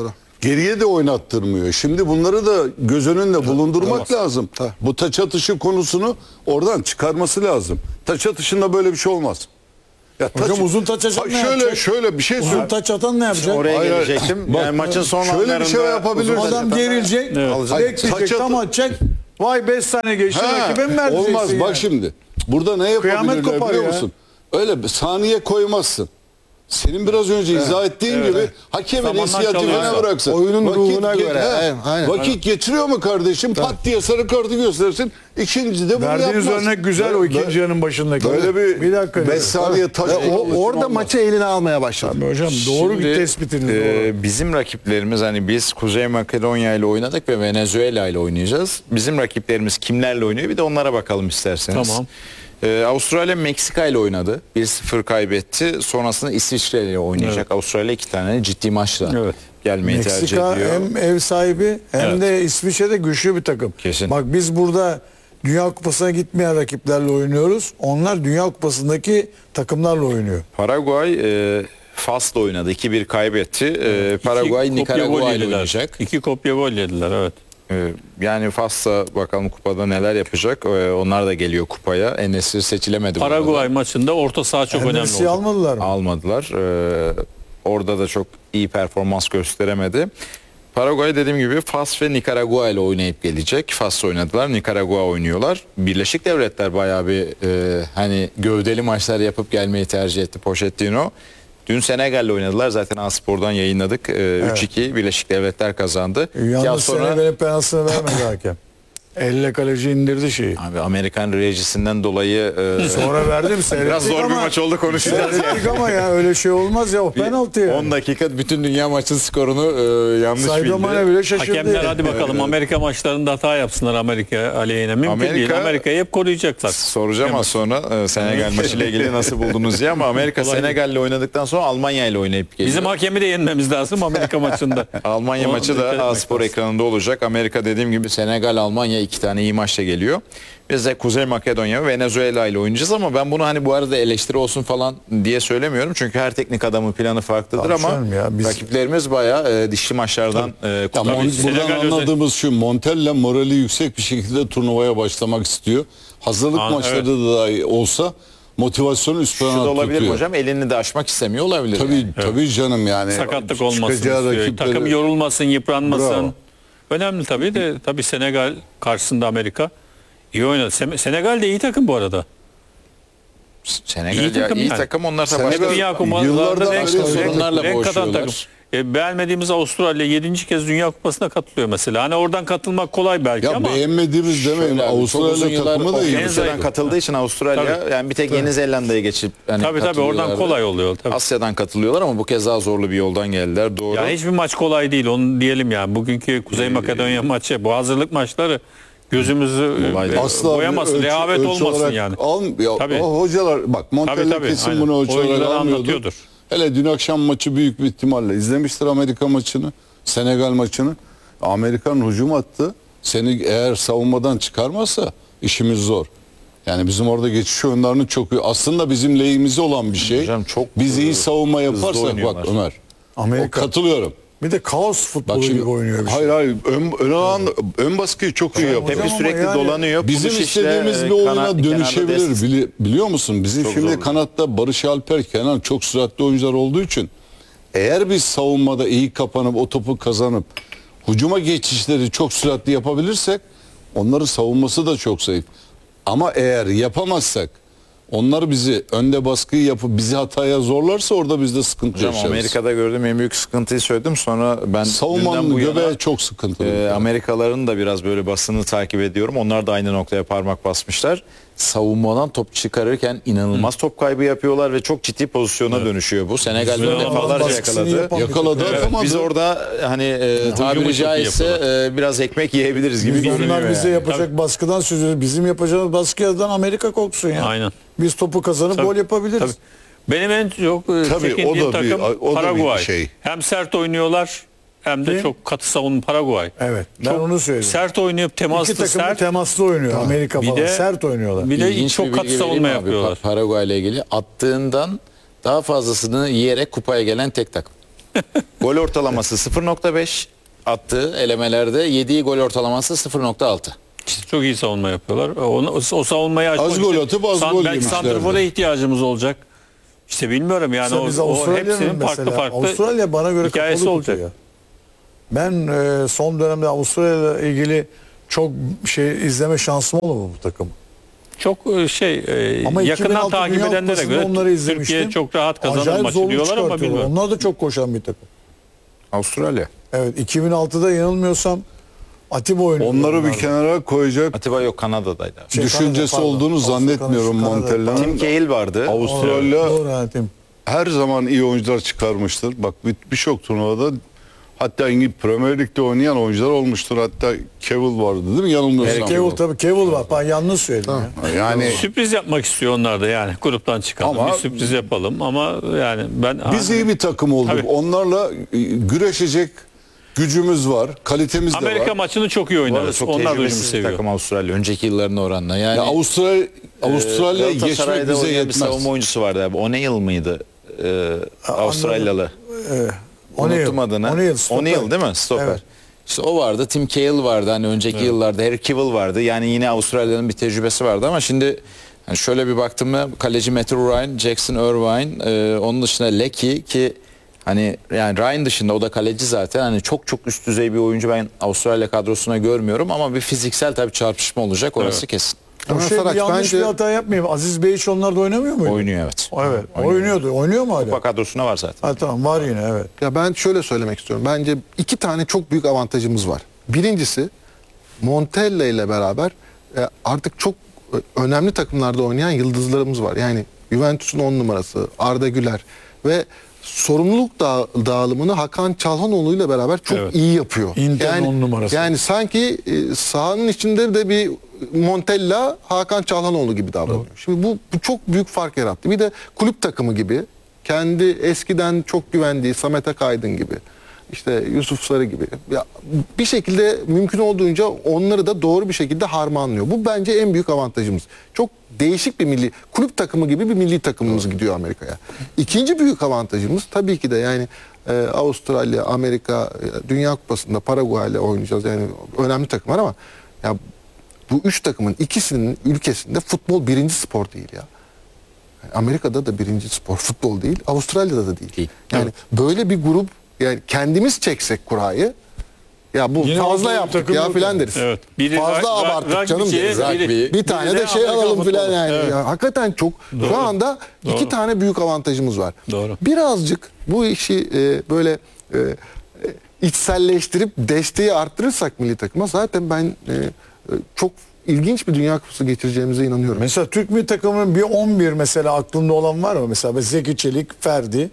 Geriye de oynattırmıyor. Şimdi bunları da göz önünde bulundurmak lazım. Bu taç atışı konusunu oradan çıkarması lazım. Taç atışında böyle bir şey olmaz. Ya Hocam uzun taç atan Ha, ne şöyle yapacak? şöyle bir şey Uzun söyle. taç atan ne yapacak? Oraya Hayır, hayır. gelecektim. Bak, yani maçın son şöyle bir anlarında şey yapabilirsin. uzun taç Adam atan- gerilecek, Hayır, bekleyecek, taç tam atı- atacak. Vay beş saniye geçti, Ha, rakibe mi vereceksin olmaz yani? bak şimdi. Burada ne Kıyamet yapabilirler kopar biliyor ya. musun? Öyle bir saniye koymazsın. Senin biraz önce izah ettiğin gibi hakemin Zamanlar inisiyatifine çalıyor. bıraksın. Oyunun Vakit ruhuna ge- göre. He, Aynen, aynen. Vakit getiriyor mu kardeşim? Pat diye sarı kartı göstersin. İkinci de bunu Verdiğiniz yapmaz. örnek güzel o Böyle- ikinci yarının başındaki. Böyle bir, bir dakika. beş saniye taç. Ve o, oluşum orada olmaz. maçı eline almaya başladı. Tabii hocam doğru Şimdi, bir tespitiniz e, doğru. bizim rakiplerimiz hani biz Kuzey Makedonya ile oynadık ve Venezuela ile oynayacağız. Bizim rakiplerimiz kimlerle oynuyor bir de onlara bakalım isterseniz. Tamam. E, Avustralya Meksika ile oynadı. bir sıfır kaybetti. Sonrasında İsviçre ile oynayacak. Avustralya iki tane ciddi maçla Evet. gelmeyi tercih Meksika ediyor. hem ev sahibi hem Evet. de İsviçre'de güçlü bir takım. Kesin. Bak biz burada Dünya Kupası'na gitmeyen rakiplerle oynuyoruz. Onlar Dünya Kupası'ndaki takımlarla oynuyor. Paraguay e, Fas'la oynadı. iki bir kaybetti. E, Paraguay İki kopya gol Nikaragua ile yediler. oynayacak. İki kopya gol yediler, evet. Ee, Yani Fas'ta bakalım kupada neler yapacak. Ee, Onlar da geliyor kupaya. En-Nesyri seçilemedi. bu Paraguay arada. maçında orta saha çok önemli Endesi'yi olacak. almadılar mı? Almadılar. Ee, Orada da çok iyi performans gösteremedi. Paraguay dediğim gibi Fas ve Nikaragua ile oynayıp gelecek. Fas'la oynadılar. Nikaragua oynuyor. Birleşik Devletler bayağı bir e, hani gövdeli maçlar yapıp gelmeyi tercih etti Pochettino. Dün Senegal'le oynadılar. Zaten A-Spor'dan yayınladık. Ee, üç iki Birleşik Devletler kazandı. İki Yalnız hafta sonra Senegal'in penaltısını vermedi hakem. Elle kaleci indirdi şeyi. abi Amerikan rejisinden dolayı e, Sonra verdim seyrettik biraz zor bir ama- maç oldu konuşacağız. Seyrettik ama ya öyle şey olmaz ya o penaltı ya. on dakika bütün dünya maçın skorunu e, yanlış Sadio Mane bildi. bile şaşırdı. Hakemler ya. hadi bakalım Amerika maçlarında hata yapsınlar Amerika aleyhine. Mümkün Amerika- değil. Amerika'yı hep koruyacaklar. Soracağım az sonra e, Senegal maçıyla ilgili nasıl buldunuz diye ama Amerika Kolay değil. Senegal'le oynadıktan sonra Almanya ile oynayıp geliyor. Bizim hakemi de yenmemiz lazım Amerika maçında. Almanya O- maçı dikkat da etmek A-Spor lazım. ekranında olacak. Amerika dediğim gibi Senegal, Almanya iki tane iyi maçla geliyor. Biz de Kuzey Makedonya ve Venezuela ile oynayacağız ama ben bunu hani bu arada eleştiri olsun falan diye söylemiyorum. Çünkü her teknik adamın planı farklıdır Tabii ama canım ya, biz- rakiplerimiz bayağı e, dişli maçlardan e, Ya kurtarıyor. Mon- Senegal buradan özel- anladığımız şu, Montella morali yüksek bir şekilde turnuvaya başlamak istiyor. Hazırlık Aa, maçları da dahi olsa motivasyonu üst Şu da plana olabilir mi tutuyor. hocam? Elini de aşmak istemiyor olabilir. Tabii yani. tabii canım yani. Sakatlık olmasın Çıkacağı istiyor. rakipleri- Takım yorulmasın, yıpranmasın. Bravo. Önemli tabii de tabii Senegal karşısında Amerika iyi oynadı. Sen- Senegal de iyi takım bu arada. Senegal İyi iyi takım takım, iyi yani. takım onlar da Senegal- başka Dünya yıllardan kupalarında beri renk, sorunlarla renk katan boğuşuyorlar. takım. E, beğenmediğimiz Avustralya yedinci kez Dünya Kupası'na katılıyor mesela. Hani oradan katılmak kolay belki Ya ama beğenmediğimiz demeyin. Şöyle abi, çok uzun Avustralya yıllar takımı da iyi. En Asya'dan zayıf. katıldığı için Avustralya Tabii. yani bir tek Yeni Zelanda'ya geçip hani tabii tabii oradan katılıyorlardı. kolay oluyor. Tabii. Asya'dan katılıyorlar ama bu kez daha zorlu bir yoldan geldiler. Doğru. Ya hiçbir maç kolay değil onu diyelim ya. Bugünkü Kuzey Makedonya maçı bu hazırlık maçları gözümüzü Kolay e, değil. Asla boyamasın, ölçü- rehavet ölçü olmasın olarak yani. Al, ya, Tabii. o hocalar bak Montella Tabii, tabii, kesin aynen. bunu ölçü olarak Oyuncuları almıyordur. anlatıyordur. Hele dün akşam maçı büyük bir ihtimalle izlemiştir Amerika maçını, Senegal maçını. Amerikan hücum attı. Seni eğer savunmadan çıkarmazsa işimiz zor. Yani bizim orada geçiş oyunlarının çok iyi. Aslında bizim lehimize olan bir şey. Hocam çok, Biz iyi e, savunma hızlı yaparsak oynuyorlar. bak Ömer. Amerika. O, katılıyorum. Bir de kaos futbolu gibi oynuyor bir şey. hayır hayır ön, ön, alan, ön baskıyı çok iyi yapıyor. Tepe Hocam ama sürekli yani dolanıyor. Bizim Pulisic istediğimiz de, bir oyuna kanat- kenarda dönüşebilir des- bili- biliyor musun? Bizim Çok şimdi zor. kanatta Barış Alper, Kenan çok süratli oyuncular olduğu için eğer biz savunmada iyi kapanıp o topu kazanıp hücuma geçişleri çok süratli yapabilirsek onların savunması da çok zayıf. Ama eğer yapamazsak onlar bizi önde baskıyı yapıp bizi hataya zorlarsa orada biz de sıkıntı Hocam yaşarız. Amerika'da gördüğüm en büyük sıkıntıyı söyledim. Sonra ben dünden Savunmanın bu yana, göbeği çok sıkıntılı. e, Amerikalıların da biraz böyle basını takip ediyorum. Onlar da aynı noktaya parmak basmışlar. Savunmadan top çıkarırken inanılmaz top kaybı yapıyorlar ve çok ciddi pozisyona dönüşüyor bu. Senegal bunu Bizim defalarca baskısını yakaladı. yapan bir Yakaladı takım. atamadı. Biz orada hani e, çok tabiri iyi caizse e, biraz ekmek yiyebiliriz gibi Biz görünüyor. onlar bize yani. yapacak baskıdan söz ediyoruz. Bizim yapacağımız baskıdan Amerika korksun ya. Aynen. Biz topu kazanıp Tabii, gol yapabiliriz. tabii. Benim en çok e, Tabii, çekindiğim o da bir- takım o da bir Paraguay. şey. Hem sert oynuyorlar hem de Kim? çok katı savunma Paraguay. Evet. Ben Çok onu söylüyorum. Sert oynayıp İki temaslı takım da sert. temaslı oynuyor. Amerika Bir falan. de- Sert oynuyorlar. Bir de İlginç bir çok bilgi katı vereyim savunma abi, yapıyorlar. Pa- Paraguay ile ilgili attığından daha fazlasını yiyerek kupaya gelen tek takım. Gol ortalaması sıfır nokta beş, attığı elemelerde yediği gol ortalaması sıfır nokta altı. İşte çok iyi savunma yapıyorlar. O, o savunmayı açmak Az gol için atıp az san- gol belki yemişlerdi. santrfora ihtiyacımız olacak. İşte bilmiyorum yani Mesela o, biz o Avustralya'nın hepsinin farklı mesela, farklı Avustralya bana göre hikayesi kapalı olacak. kutu ya. Ben e, son dönemde Avustralya ile ilgili çok şey izleme şansım oldu mu bu takım? Çok e, şey e, Ama yakından iki bin altı takip Dünya edenlere Kupası'nda göre onları izlemiştim. Türkiye çok rahat kazanır Acayip maçı zorluk diyorlar ama çıkartıyorlar. bilmiyorum. Onlar da çok koşan bir takım. Avustralya. Evet, iki bin altıda yanılmıyorsam Atiba oynuyordu. Onları bir onlar da. kenara koyacak Atiba yok, Kanada'daydı. abi. Şey, düşüncesi Kanada, pardon. olduğunu Avusturya, zannetmiyorum Kanada, Montella'nın. Tim Cahill vardı. Avustralya Doğru, ha, Tim. her zaman iyi oyuncular çıkarmıştır. Bak bir- birçok turnuvada hatta İngiliz Premier Lig'de oynayan oyuncular olmuştur. Hatta Cavill vardı değil mi? Yanılmıyorsam. Cavill tabii Cavill var. Ben yanlış söyledim ya. Yani Sürpriz yapmak istiyor onlar da yani gruptan çıkalım Ama- bir sürpriz yapalım ama yani ben biz iyi bir takım olduk. Tabii. Onlarla e, güreşecek gücümüz var, kalitemiz de Amerika var. maçını çok iyi Bu arada oynarız. çok Onlar da ucumu tecrübesiz bir seviyor. takım Avustralya. Önceki yılların oranla. Yani Ya Avustralya Avustralya Ee, geçmek Galatasaray'da bize oynayan bir yetmez. savunma oyuncusu vardı abi. O'Neil mıydı? Ee, Avustralyalı. Ee, O'Neil. Unuttum adını. O'Neil, stoper. O'Neil değil mi? Stoper. Evet. İşte o vardı. Tim Cahill vardı. Hani önceki yıllarda Harry Cavill vardı. Yani yine Avustralya'nın bir tecrübesi vardı ama şimdi hani şöyle bir baktım mı kaleci Matthew Ryan, Jackson Irvine, e, onun dışında Lecky ki hani yani Ryan dışında o da kaleci zaten. Hani çok çok üst düzey bir oyuncu ben Avustralya kadrosuna görmüyorum ama bir fiziksel tabii çarpışma olacak orası Evet. kesin. O şey, Saraç, yanlış bence- bir hata yapmayayım. Aziz Bey hiç onlarda oynamıyor muydu? Oynuyor evet. Evet. Oynuyordu. Oynuyor mu hala? Kupa kadrosuna var zaten. Ha, tamam var yine evet. Ya ben şöyle söylemek istiyorum. Bence iki tane çok büyük avantajımız var. Birincisi Montella ile beraber e, artık çok e, önemli takımlarda oynayan yıldızlarımız var. Yani Juventus'un on numarası Arda Güler ve sorumluluk dağı- dağılımını Hakan Çalhanoğlu ile beraber çok Evet. iyi yapıyor. Inter'in yani, on numarası. Yani sanki e, sahanın içinde de bir Montella Hakan Çalhanoğlu gibi davranıyor. Şimdi bu, bu çok büyük fark yarattı. Bir de kulüp takımı gibi kendi eskiden çok güvendiği Samet Akaydın gibi işte Yusuf Sarı gibi ya bir şekilde mümkün olduğunca onları da doğru bir şekilde harmanlıyor. Bu bence en büyük avantajımız. Çok değişik bir milli kulüp takımı gibi bir milli takımımız gidiyor Amerika'ya. İkinci büyük avantajımız tabii ki de yani e, Avustralya, Amerika, e, Dünya Kupası'nda Paraguay ile oynayacağız. Yani önemli takımlar ama ya bu üç takımın ikisinin ülkesinde futbol birinci spor değil ya. Amerika'da da birinci spor futbol değil, Avustralya'da da değil. Değil. Yani böyle bir grup yani kendimiz çeksek kurayı ya bu Yine fazla ortada bir yaptık takım ya yok filan yani. deriz. Evet. Biri Fazla ra- ra- abarttık canım rugbyci, deriz. biri- Bir biri tane de şey Amerikan alalım filan futbolu. yani. Evet. Ya, hakikaten çok şu anda iki Doğru. tane büyük avantajımız var. Doğru. Birazcık bu işi e, böyle e, e, içselleştirip desteği arttırırsak milli takıma zaten ben e, e, çok ilginç bir Dünya Kupası geçireceğimize inanıyorum. Mesela Türk milli takımının bir on bir mesela aklında olan var mı? Mesela Zeki Çelik, Ferdi,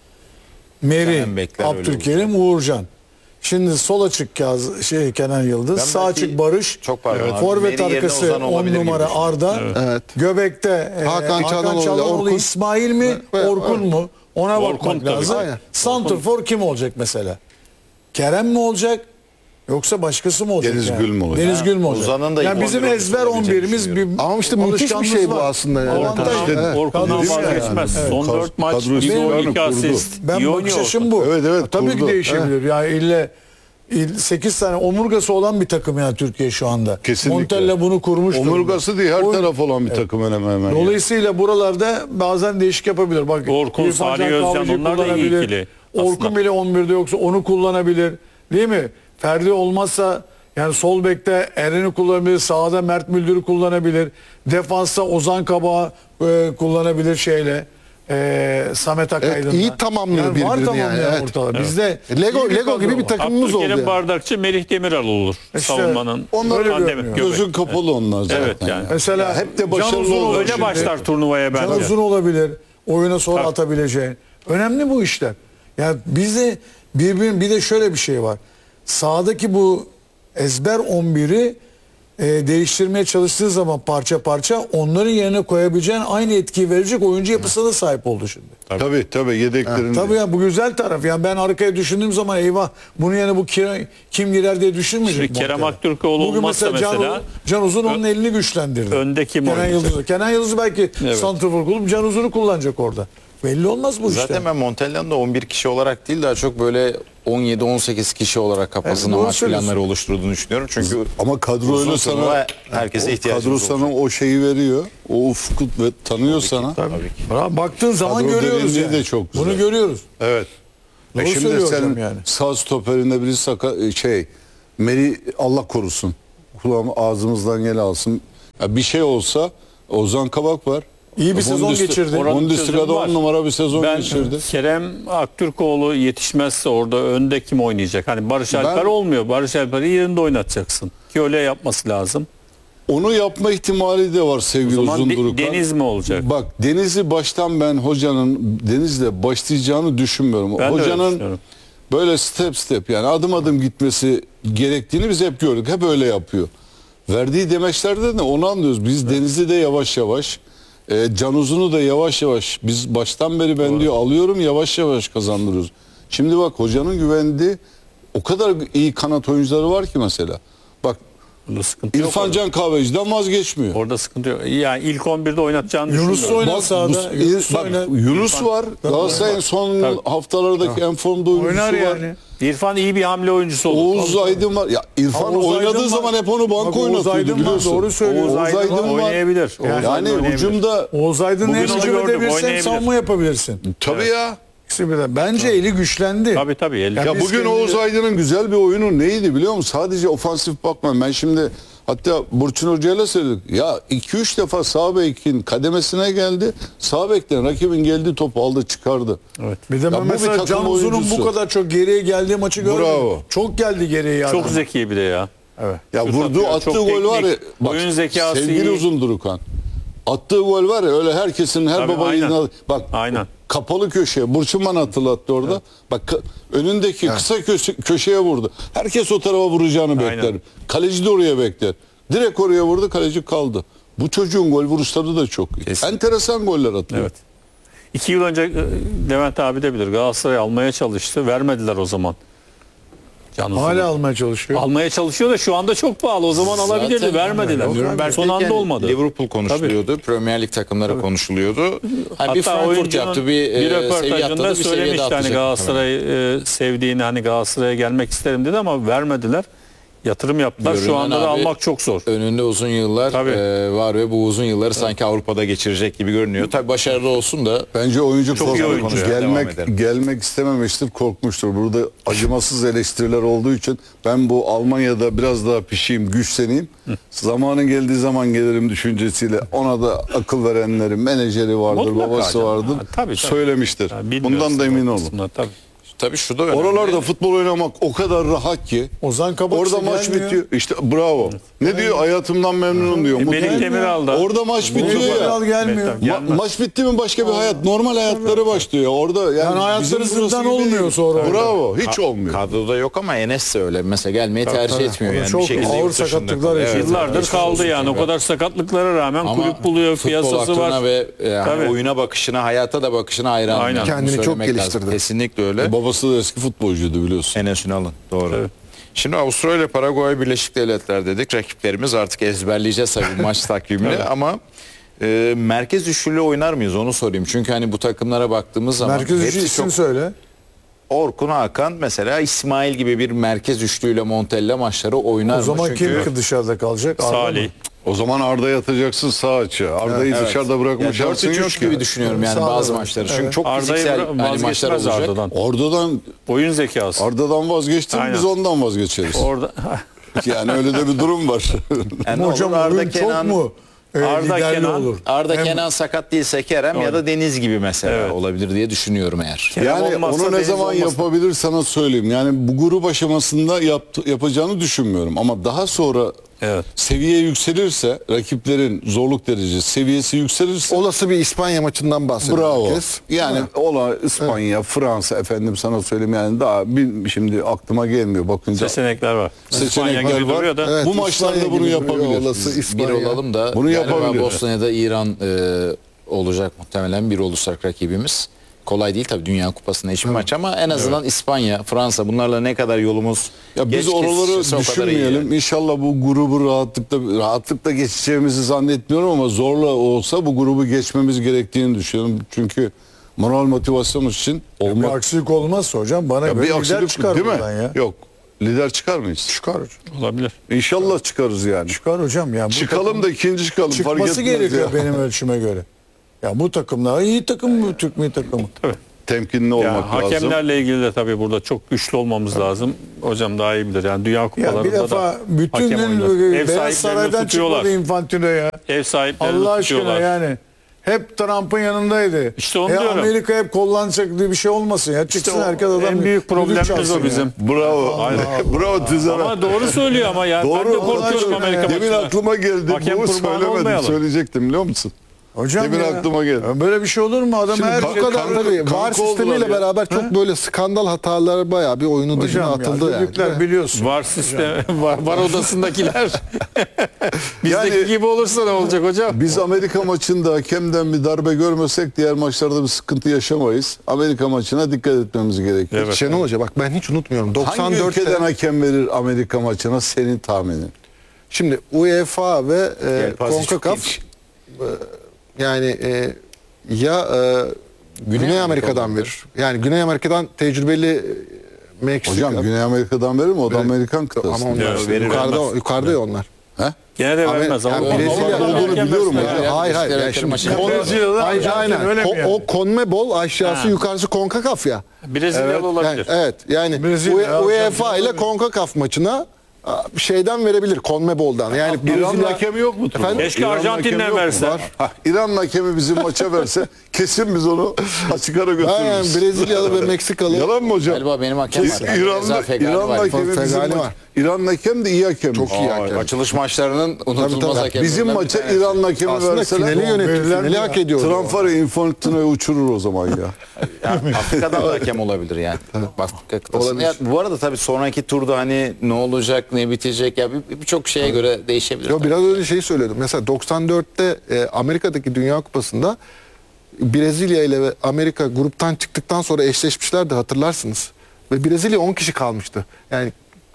Meri, Kenan Bekler öyle Abdülkerim, Uğurcan. Şimdi sol açık Kaz, şey Kenan Yıldız, Ben sağ belki- açık Barış, Çok pardon abi. forvet Meri yerine arkası Ozan on olabilir gibi numara düşünüyorum. Arda, Evet. göbekte e, Hakan Çalhanoğlu, Çalhanoğlu, Orkun. İsmail mi, Ve- Orkun evet. mu? Ona Orkun bakmak tabii. lazım. Aynen. Santrfor kim olacak mesela? Kerem mi olacak? Yoksa başkası mı olacak? Deniz yani? Gül mü olacak? Deniz Gül mü olacak? Uzan'ın da yani ilk bizim on bir ezber olabileceğini on birimiz bir düşünüyorum. Ama işte müthiş bir alışkanlığımız şey bu var. aslında yani. Avantaj. İşte Evet. Orkun'dan Kadrosu vazgeçmez. yani. Son Evet. dört maç Kadrosu bir gol yani iki kurdu. asist. Ben İyi bakış oynuyor açım Orkun. bu. Evet, evet, Tabii kurdu. ki değişebilir. Yani ille, ille sekiz tane omurgası olan bir takım yani Türkiye şu anda. Kesinlikle. Montella bunu kurmuş durumda. Omurgası değil her O- taraf olan bir takım hemen hemen. yani. Dolayısıyla buralarda bazen değişik yapabilir. Bak Orkun, İrfan Can Salih Özcan, Kahveci'yi onlar da iyi kullanabilir. ikili Orkun aslında. bile on birde yoksa onu kullanabilir. Değil mi? Ferdi olmazsa yani sol bekte Eren'i kullanabilir, sağda Mert Müldür'ü kullanabilir. Defansta Ozan Kabak'ı e, kullanabilir şeyle. E, Samet Akaydın'la. Evet, iyi tamamlıyor yani var birbirini tamamlayan yani, evet. ortada. Bizde Lego iyi bir Lego kadro gibi bir var. takımımız oldu. Abdülkerim yani. Bardakçı, Melih Demiral olur. İşte Savunmanın. onlar öyle Pandemi, görünüyor. göbek. Gözün kapalı onlar zaten. Evet yani. Mesela Ya hep de Can başarılı Uzun oldu. olacak Öyle şimdi. başlar turnuvaya Can bence. Uzun olabilir. Oyuna sonra Tabii. atabileceğin. Önemli bu işler. Yani bizde birbirin bir de şöyle bir şey var. Sahadaki bu ezber on biri e, değiştirmeye çalıştığı zaman parça parça onların yerine koyabileceğin aynı etkiyi verecek oyuncu yapısına sahip oldu şimdi. Tabii tabii yedeklerin. Tabii ya bu güzel taraf. Yani ben arkaya düşündüğüm zaman eyvah bunun yerine bu kira- kim girer diye düşünmeyecek. Şimdi Kerem Montella. Aktürkoğlu Bugün olmazsa mesela, Can, mesela- Can Uzun onun elini güçlendirdi. Önde kim Kenan oynayacak? Yıldız'ı. Kenan Yıldız'ı belki Evet. santrafor kulüp Can Uzun'u kullanacak orada. Belli olmaz bu Zaten işte. ben Montella'nın da on bir kişi olarak değil daha çok böyle on yedi on sekiz kişi olarak kafasında Evet, doğru maç söylüyorsun. planları oluşturduğunu düşünüyorum. Çünkü Ama kadro uzun öyle turnuva sana herkese o ihtiyacımız kadro sana olacak. o şeyi veriyor. O ufku ve tanıyor sana. Tabii. Bravo. Baktığın zaman Kadro görüyoruz derinliği yani. de çok güzel. Bunu görüyoruz. Evet. Doğru E şimdi söylüyor sen hocam yani. sağ stoperinde biri saka, şey Meri Allah korusun. Kulağım ağzımızdan yel alsın. Ya bir şey olsa Ozan Kabak var. İyi bir sezon Bundesliga- geçirdi. Oranın Bundesliga'da çözümü var. on numara bir sezon Ben geçirdi. Kerem Aktürkoğlu yetişmezse orada önde kim oynayacak? Hani Barış Alper Ben- olmuyor. Barış Alper'i yerinde oynatacaksın. Ki öyle yapması lazım. Onu yapma ihtimali de var sevgili O zaman de- Uzundurukan. Deniz mi olacak? Bak Deniz'i baştan ben hocanın Deniz'le başlayacağını düşünmüyorum. Ben de öyle Hocanın düşünüyorum. böyle step step yani adım adım gitmesi gerektiğini biz hep gördük. Hep öyle yapıyor. Verdiği demeçlerde de onu anlıyoruz. Biz Deniz'i de yavaş yavaş e, Can Uzun'u da yavaş yavaş biz baştan beri ben diyor alıyorum yavaş yavaş kazandırıyoruz. Şimdi bak hocanın güvendiği o kadar iyi kanat oyuncuları var ki mesela. Bak Burada sıkıntı yok. İrfan orada. Can Kahveci'den vazgeçmiyor. Orada sıkıntı yok. Yani ilk on birde oynatacağını Yunus düşünmüyorum. oynar Bak, sahada. bu- Yunus bak, oynar. Yunus var. Galatasaray'ın son Tabii. haftalardaki en formda oyuncusu Oynar var. yani. İrfan iyi bir hamle oyuncusu olur. Oğuz Aydın var. Ya İrfan Oğuz oynadığı Aydın var. zaman hep onu banka Bak, Oğuz oynatıyordu Aydın var, biliyorsun. doğru söylüyor. Oğuz Oğuz Aydın, Aydın var. oynayabilir. Oğuz Yani, Aydın oynayabilir. ucumda Oğuz Aydın'ın Bugün hem onu hücum gördük, edebilirsin hem oynayabilir. savunma yapabilirsin. tabii ya. İkisi birden. Bence eli güçlendi. Tabii tabii. El- Ya Ya biz bugün kendini- Oğuz Aydın'ın güzel bir oyunu neydi biliyor musun? Sadece ofansif bakma. Ben şimdi hatta Burçin Hoca'yla söyledik. Ya iki üç defa sağ bekin kademesine geldi. Sağ bekten rakibin geldiği topu aldı çıkardı. Evet. Bir de Ya ben bu bir mesela takım Can Uzun'un oyuncusu. bu kadar çok geriye geldiği maçı görmedim. Bravo. Çok geldi geriye ya. Çok zeki bir de ya. Evet. Ya Şut vurduğu atıyor, attığı çok gol var ya. teknik, oyun zekası sevgili iyi. Uzundurukan. Attığı gol var ya öyle herkesin her Tabii, baba aynen. yiğidine- bak Aynen. kapalı köşeye Burçin bana hatırlattı orada. Bak ka- önündeki kısa köşe, köşeye vurdu. Herkes o tarafa vuracağını Aynen. bekler. Kaleci de oraya bekler. Direkt oraya vurdu kaleci kaldı. Bu çocuğun gol vuruşları da çok iyi. Kesin. Enteresan goller atıyor. Evet. İki yıl önce e, Levent abi de bilir. Galatasaray almaya çalıştı. Vermediler o zaman. Can Uzun'u. Hala almaya çalışıyor. Almaya çalışıyor da şu anda çok pahalı. O zaman alabilirdi. Zaten Vermediler. Nürnberg'deyken Son anda olmadı. Liverpool konuşuluyordu. Premier Lig takımları konuşuluyordu. Hani bir Hatta Frankfurt oyuncunun yaptı, bir, bir e, seviye röportajında atladı, bir seviye söylemişti de hani atlayacak. Galatasaray'ı e, sevdiğini, hani Galatasaray'a gelmek isterim dedi ama vermediler. Yatırım yaptılar. Şu Görünen anda da abi, almak çok zor. Önünde uzun yıllar Tabii. e, var ve bu uzun yılları sanki Avrupa'da geçirecek gibi görünüyor. Tabii başarılı olsun da Bence oyuncu Çok iyi korkmuş. oyuncu ya. Devam Gelmek edelim. gelmek istememiştir, korkmuştur. Burada acımasız eleştiriler olduğu için ben bu Almanya'da biraz daha pişeyim, güçleneyim. Zamanı geldiği zaman gelirim düşüncesiyle ona da akıl verenleri, menajeri vardır, Mutlaka babası canım. vardır. Ha, tabii, tabii. Söylemiştir. Yani bilmiyorsun Bundan da emin o olun. kısmını, tabii. tabii şu da önemli. Oralarda futbol oynamak o kadar rahat ki. Ozan Kabak Orada işte maç gelmiyor. bitiyor. İşte bravo. Ne diyor? Hayatımdan memnunum diyor. E, Mutlu. Melih Demiral da. Orada maç bitiyor Melih ya. Demiral gelmiyor. Tabii, Ma- gelmez. maç bitti mi başka bir hayat, normal hayatları başlıyor. Orada yani, Yani hayatları bizim burası zindan gibi olmuyor değil. sonra orada. Bravo, hiç olmuyor. Kadroda yok ama Enes de öyle. Mesela gelmeyi tercih tabii. etmiyor. O da Yani çok bir şekilde ağır yurt dışında sakatlıklar kalıyor. yaşıyor. Yıllardır geçmiş kaldı olsun yani. O tekrar. kadar sakatlıklara rağmen Ama kulüp buluyor, futbol piyasası aklına var. ve e, yani Tabii. oyuna bakışına, hayata da bakışına hayran. Aynen. Yani bunu Kendini çok söylemek lazım. geliştirdi. Kesinlikle öyle. E, babası da eski futbolcuydu biliyorsun. Enes Ünal'ın. Doğru. Evet. Şimdi Avustralya, Paraguay, Birleşik Devletler dedik. Rakiplerimiz artık ezberleyeceğiz tabii maç takvimini ama e, merkez üçlülü oynar mıyız onu sorayım. Çünkü hani bu takımlara baktığımız zaman Merkez üçü hepsi isim çok söyle. Orkun Hakan mesela İsmail gibi bir merkez üçlüyle Montella maçları oynar O mı? zaman Çünkü kim dışarıda kalacak? Arda mı? Salih. O zaman Arda'ya atacaksın sağ açı. Arda'yı Evet. dışarıda bırakma Ya şansın dört üç yok üç gibi ki. düşünüyorum yani Sağda bazı var. maçları. Evet. Çünkü çok Arda'yı fiziksel bıra- hani maçlar vazgeçmez olacak. Arda'dan. Oradan Oyun zekası. Arda'dan vazgeçtin Aynen. biz ondan vazgeçeriz. Orada Yani öyle de bir durum var. Yani Hocam olur Arda oyun çok Kenan, mu? E, Arda liderli Kenan, olur. Arda Hem- Kenan sakat değilse Kerem ya da Deniz gibi mesela Evet. olabilir diye düşünüyorum eğer. Kerem Yani olmazsa onu ne Deniz zaman olmaz. yapabilir sana söyleyeyim. Yani bu grup aşamasında yaptı, yapacağını düşünmüyorum. Ama daha sonra Evet. seviye yükselirse, rakiplerin zorluk derecesi seviyesi yükselirse Olası bir İspanya maçından bahsediyor bravo. herkes. Yani Evet. ola İspanya, Fransa efendim sana söyleyeyim yani daha bir, şimdi aklıma gelmiyor bakınca. Seçenekler var. İspanya Seçenekler gibi var. duruyor da. Evet, Bu maçlarda İspanya bunu gibi yapabilir. olası Bir İspanya. olalım da Bunu galiba yapabilir. Bosna'da İran e, olacak muhtemelen bir olursak rakibimiz. Kolay değil tabii Dünya Kupası'nda eşit maç ama en azından İspanya, Fransa bunlarla ne kadar yolumuz Ya biz geç oraları kesişirse o kadar iyi düşünmeyelim. yani. İnşallah bu grubu rahatlıkla rahatlıkla geçeceğimizi zannetmiyorum ama zorla olsa bu grubu geçmemiz gerektiğini düşünüyorum. Çünkü Moral motivasyon için Bir olmak. aksilik olmazsa hocam bana Ya göre bir lider aksilik çıkar değil mi? buradan ya. Yok. Lider çıkar mıyız? Çıkar hocam. Olabilir. İnşallah çıkarız yani. Çıkar hocam. Yani bu Çıkalım takım da ikinci çıkalım. fark çıkması etmez gerekiyor ya. benim ölçüme göre. Ya bu takımlar iyi takım bu Türk milli takımı. Tabii. Temkinli Yani olmak lazım. hakemlerle ilgili de tabii burada çok güçlü olmamız lazım. Hocam daha iyi bilir. Yani Dünya Ya Kupalarında bir defa da bütün hakem gün oynar. Ev Beyaz sahiplerini Saray'dan tutuyorlar. çıkmadı Infantino ya. Ev sahiplerini Allah aşkına tutuyorlar. yani. Hep Trump'ın yanındaydı. İşte onu E, diyorum. Amerika hep kollanacak diye bir şey olmasın ya. Çıksın o herkes adam. en büyük düdük problemimiz çalsın o ya. bizim. Bravo. Bravo Tüzel. Ama doğru söylüyor ama ya. Doğru. Ben de Allah korkuyorum aşkına Amerika ya. Demin maçına. aklıma geldi. Hakem Bunu kurbanı söylemedim. olmayalım. Söyleyecektim biliyor musun? Hocam Demin ya. aklıma geldi. Ya böyle bir şey olur mu? Adam Şimdi her bak- şey... Bu kadar kanka- tabii kanka VAR sistemiyle oldular ya. beraber çok böyle skandal hataları bayağı bir oyunun dışına Hocam atıldı ya, yani. düdükler biliyorsun. Var sistem, var, var odasındakiler. Bizdeki Yani- gibi olursa ne olacak hocam? Biz Amerika maçında hakemden bir darbe görmesek diğer maçlarda bir sıkıntı yaşamayız. Amerika maçına dikkat etmemiz gerekiyor. Evet. Şenol Hoca bak ben hiç unutmuyorum. Hangi doksan dörtte ülkeden hakem verir Amerika maçına senin tahminin? şimdi UEFA ve e, Yelpaze çok CONCACAF geniş. e, yani e, ya e, Güney, Amerika Amerika'dan olabilir. verir. Yani Güney Amerika'dan tecrübeli e, Meksika. Hocam Güney Amerika'dan verir mi? O da Evet. Amerikan kıtası. Ama onlar Ya, işte verir, yukarıda, vermez. yukarıda ya onlar. He? Gene de Ama- vermez. yani Avrupa- Brezilya Avrupa'dan olduğunu hakem biliyorum vermez. hocam. Ya, hayır hayır. işte Yani şimdi maçı- Kon- Brezilya'da Hayır, Arjantin, aynen. öyle mi O, yani? o CONMEBOL aşağısı Ha. yukarısı CONCACAF ya. Brezilyalı Yani, olabilir. evet yani Brezilya, U- UEFA Arjantin ile CONCACAF maçına a, şeyden verebilir CONMEBOL'dan. Yani İran Brezilya hakemi yok mu? Turgay? Efendim? Keşke İran Arjantin'den hakemi yok mu? verse. Var. Hah, İran hakemi bizim maça verse kesin biz onu açık ara aynen götürürüz. Brezilyalı ve Meksikalı. Yalan mı hocam? Galiba benim hakem Kesin var. İranlı, Reza Fegani İran var. hakemi bizim Fegani maç. var. İran hakem de iyi hakem. Çok iyi Aa, hakem. açılış maçlarının unutulmaz tabii. hakemlerinden Bizim bir maça tanesi. İran hakemi Aslında verseler finali yönetti. verirler Finali mi hak ya? ediyordu. Trump var ya Infantino'yu uçurur o zaman ya. Ya, Afrika'dan da hakem olabilir yani. Afrika kıtasında. Ya, bu arada tabii sonraki turda hani ne olacak, ne bitecek ya bir- birçok şeye göre değişebilir. Yo, tabii. biraz öyle şey söyledim. Mesela doksan dörtte e, Amerika'daki Dünya Kupası'nda Brezilya ile ve Amerika gruptan çıktıktan sonra eşleşmişlerdi hatırlarsınız. Ve Brezilya on kişi kalmıştı. Yani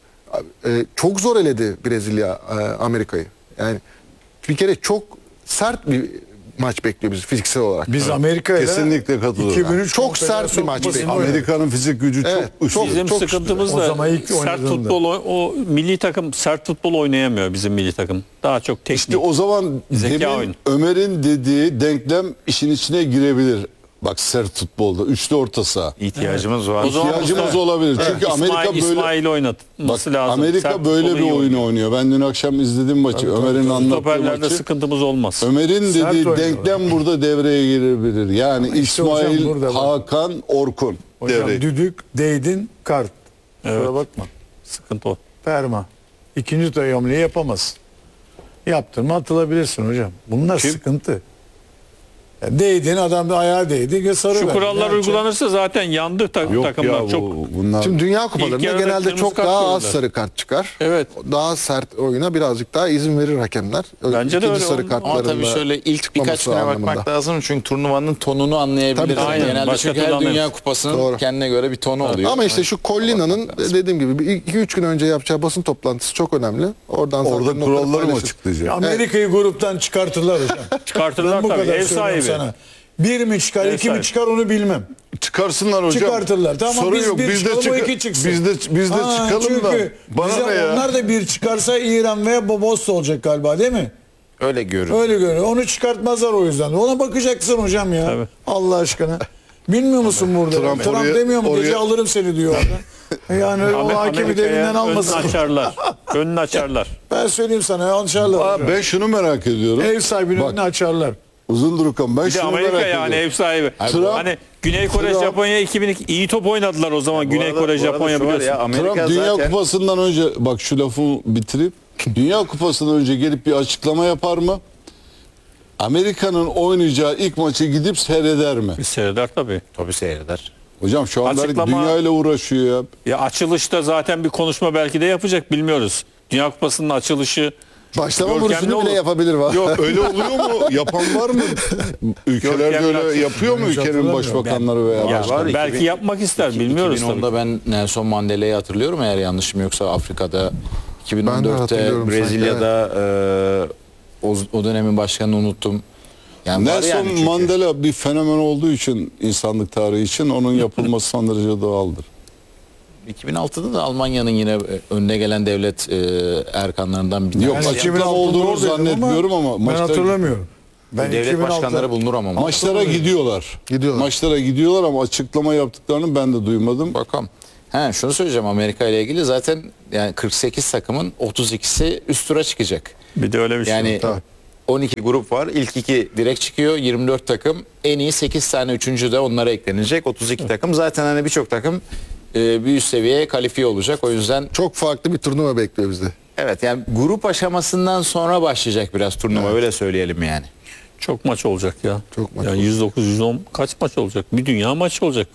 e, çok zor eledi Brezilya e, Amerika'yı. Yani bir kere çok sert bir maç bekliyor bizi fiziksel olarak. Biz Amerika'yla Kesinlikle katılıyorum. iki bin üç Çok sert bir Konfederasyon maç Kupası'nı bekliyor. oynadık. Amerika'nın fizik gücü Evet, çok üst. çok- Bizim çok sıkıntımız O da zaman ilk sert oynadığında. futbol o, o milli takım sert futbol oynayamıyor bizim milli takım. Daha çok teknik. İşte o zaman Zeka demin oyunu. Ömer'in dediği denklem işin içine girebilir. Bak sert futbolda üçlü orta saha. İhtiyacımız var. O zaman İhtiyacımız Mustafa- olabilir. Çünkü İsmail, Amerika böyle İsmail'i oynatması Bak, lazım. Amerika Sert böyle futbolu bir iyi oyunu oynuyor. Ben dün akşam izledim maçı. Ömer'in anlattığı Stoperlerde maçı. sıkıntımız olmaz. Ömer'in Sert dediği oynuyorlar. denklem burada devreye girebilir. Yani işte hocam İsmail, burada bak. Hakan, Orkun Hocam devreye. düdük, değdin, kart. Evet. Kusura bakma. Sıkıntı o. Ferma. İkinci hamleyi yapamazsın. Yaptın mı atılabilirsin hocam. Bunlar sıkıntı. Ya değdin adam da ayağa değdi. ya sarı Şu ver. kurallar Yani uygulanırsa zaten yandı tak- Yok takımlar ya çok. bu, bunlar. Şimdi Dünya İlk Kupalarında yarıda genelde kırmızı çok kart daha az görüyorlar. sarı kart çıkar. Evet. Daha sert oyuna birazcık daha izin verir hakemler. Bence de İkinci öyle sarı oldu. kartlarında Ama tabii şöyle ilk birkaç çıkmaması güne anlamında. bakmak lazım çünkü turnuvanın tonunu anlayabiliriz. Tabii, aynen. Genelde Başka çünkü her türlü Dünya anlarız. Kupası'nın Doğru. kendine göre bir tonu oluyor. Ama işte şu Collina'nın dediğim gibi iki üç gün önce yapacağı basın toplantısı çok önemli. Oradan zaten Orada notları kuralları mı paylaşır. açıklayacak? Amerika'yı gruptan çıkartırlar hocam. Çıkartırlar Ben bu tabii. kadar Ev söylüyorum sahibi. sana. Bir mi çıkar, Ev iki mi sahibi. çıkar onu bilmem. Çıkarsınlar hocam. Çıkartırlar. Tamam Sorun biz yok. bir Biz de, çıkalım, o çıka- iki çıksın. biz de, biz de Ha, çıkalım da. çünkü Bana bize ne ya? onlar da bir çıkarsa İran veya Bosna olacak galiba değil mi? Öyle görünüyor. Öyle görünüyor. Onu çıkartmazlar o yüzden. Ona bakacaksın hocam ya. Tabii. Allah aşkına. Bilmiyor musun burada? Trump Trump, oraya- demiyor mu? Gece oraya- alırım seni diyor orada. Yani öyle o Amer- hakemi de Amerika'ya elinden almasın. Önünü açarlar. Önünü açarlar. Ben söyleyeyim sana yanlışarlar. Aa, ben şunu merak ediyorum. Ev sahibinin Bak, önünü açarlar. Uzun Durukan ben Bir de şunu Amerika merak yani ediyorum. ev sahibi. Trump- hani Güney Kore, Trump- Japonya iki bin iki iyi top oynadılar o zaman. Güney arada- Kore, bu arada Japonya şu var biliyorsun. ya, Amerika Trump Dünya zaten- Kupası'ndan önce bak şu lafı bitirip Dünya Kupası'ndan önce gelip bir açıklama yapar mı? Amerika'nın oynayacağı ilk maçı gidip seyreder mi? Bir seyreder tabii. Tabii seyreder. Hocam şu anda Açıklama- dünya ile uğraşıyor ya. Ya açılışta zaten bir konuşma belki de yapacak bilmiyoruz. Dünya Kupası'nın açılışı Başlama görkemli vuruşunu olur. bile yapabilir var. Yok Öyle oluyor mu? Yapan var mı? Ülkelerde Görkemli öyle açılış. yapıyor mu Ben hiç ülkenin hatırlamıyorum. başbakanları veya ya başkanları? var, belki iki bin- yapmak ister bilmiyoruz iki bin onda tabii. ben Nelson Mandela'yı hatırlıyorum eğer yanlışım yoksa Afrika'da iki bin on Ben de dörtte hatırlıyorum sanki, Brezilya'da e, o, o dönemin başkanını unuttum. Yani var Nelson yani çünkü. Mandela bir fenomen olduğu için insanlık tarihi için onun yapılması son derece doğaldır. iki bin altıda da Almanya'nın yine önüne gelen devlet e, erkanlarından bir tanesi. Yok, Yani açıklama iki bin altıda olduğunu oradaydım zannetmiyorum ama ben maçta- hatırlamıyorum. Ben Devlet iki bin altıda başkanları bulunur ama. Maçlara gidiyorlar. Gidiyorlar. Maçlara gidiyorlar ama açıklama yaptıklarını ben de duymadım. Bakalım. He, şunu söyleyeceğim Amerika ile ilgili zaten yani kırk sekiz takımın otuz ikisi üst tura çıkacak. Bir de öyle bir şey. Yani var. on iki grup var. İlk iki direkt çıkıyor. yirmi dört takım. En iyi sekiz tane üçüncü de onlara eklenecek. otuz iki takım. Zaten hani birçok takım e, bir üst seviyeye kalifiye olacak. O yüzden Çok farklı bir turnuva bekliyor bizi. evet yani grup aşamasından sonra başlayacak biraz turnuva öyle söyleyelim yani. Çok maç olacak ya. Çok maç yani olacak. yüz dokuz yüz on kaç maç olacak? Bir dünya maçı olacak.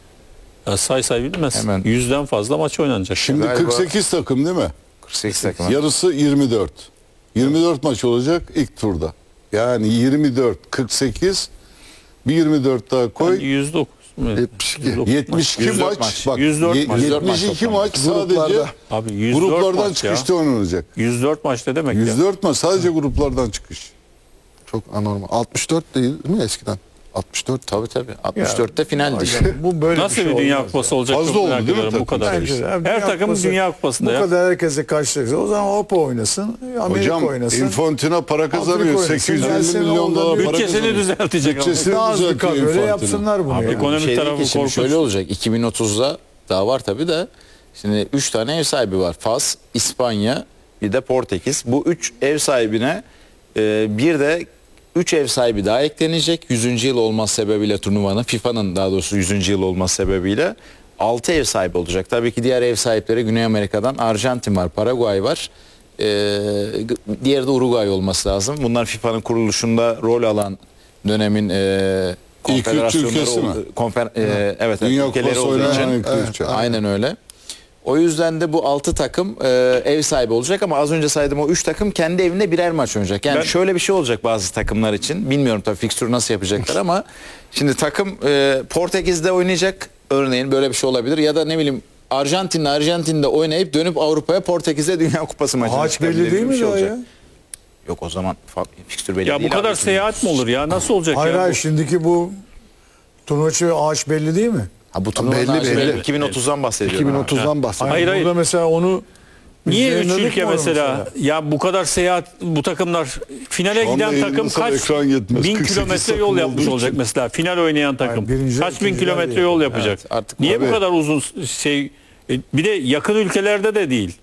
Ya say say bilmez. Hemen. Yüzden fazla maç oynanacak. Şimdi Galiba- kırk sekiz takım değil mi? kırk sekiz takım. Yarısı yirmi dört. yirmi dört maç olacak ilk turda. Yani yirmi dört, kırk sekiz, bir yirmi dört daha koy. Yani yüz dokuz mu? yetmiş iki. yüz dokuz yetmiş iki yüz dört maç, maç. bak yüz dört ye- maç. yetmiş iki toplam. maç sadece Gruplarda. Abi yüz dört gruplardan maç ya. çıkışta oynanacak. yüz dört maç ne demek ya? yüz dört maç sadece gruplardan çıkış. Çok anormal. altmış dört değil mi eskiden? altmış dört. Tabii tabii. altmış dörtte finaldi. bu böyle Nasıl şey bir dünya olmaz kupası ya. olacak Fazla çok oldu merak değil mi ediyorum bu takım kadar. Bence de. Her Dünya takım Kupası dünya kupasında Bu ya. kadar herkese karşılayacak. O zaman Avrupa oynasın, Amerika Hocam oynasın. Infantino para kazanıyor. oynasın, sekiz yüz gelsin, elli milyon oradan dolar para Bütçesini kazanıyor. düzeltecek ama. Bütçesini Daha az bir düzeltiyor kadroyla Infantino. yapsınlar bunu. Abi yani. ekonomik Şey değil tarafı ki şimdi korkunç. şöyle olacak. iki bin otuzda daha var tabii de. Şimdi üç tane ev sahibi var. Fas, İspanya, bir de Portekiz. Bu üç ev sahibine e, bir de üç ev sahibi daha eklenecek. yüzüncü yıl olması sebebiyle turnuvanın, FIFA'nın daha doğrusu yüzüncü yıl olması sebebiyle altı ev sahibi olacak. Tabii ki diğer ev sahipleri Güney Amerika'dan Arjantin var, Paraguay var. E, diğeri de Uruguay olması lazım. Bunlar FIFA'nın kuruluşunda rol alan dönemin e, İlk üç konfederasyonları ülkesi mi? oldu- konfer, e, evet, Dünya ülkeleri Kupası olduğu için. oynayan ilk Evet, ülke. Aynen öyle. O yüzden de bu altı takım e, ev sahibi olacak ama az önce saydığım o üç takım kendi evinde birer maç oynayacak. Yani Ben- şöyle bir şey olacak bazı takımlar için. Bilmiyorum tabii fikstürü nasıl yapacaklar ama şimdi takım e, Portekiz'de oynayacak örneğin böyle bir şey olabilir ya da ne bileyim Arjantin'le Arjantin'de oynayıp dönüp Avrupa'ya Portekiz'e Dünya Kupası maçına Ağaç çıkabilir belli gibi değil bir mi şey daha olacak. ya? Yok o zaman fa- fikstür belli Ya değil. bu kadar abi. seyahat mi olur ya? Nasıl olacak Hayır ya? hayır bu? şimdiki bu turnuvaçı ağaç belli değil mi? Ha, bu turnuvanın Belli, ağacı belli. iki bin otuzdan bahsediyorum. iki bin otuzdan bahsediyor. Hayır, Burada hayır. mesela onu biz Niye üç yayınladık ülke mı onu mesela? Ya bu kadar seyahat bu takımlar finale Şu anda giden takım yayınlasak kaç ekran yetmez. bin kırk sekiz kilometre takım yol olduğu yapmış olacak için. mesela final oynayan takım. Hayır, birinciler, kaç bin ikinciler kilometre diye. yol yapacak? Evet, artık Niye bu tabii. kadar uzun şey e, bir de yakın ülkelerde de değil.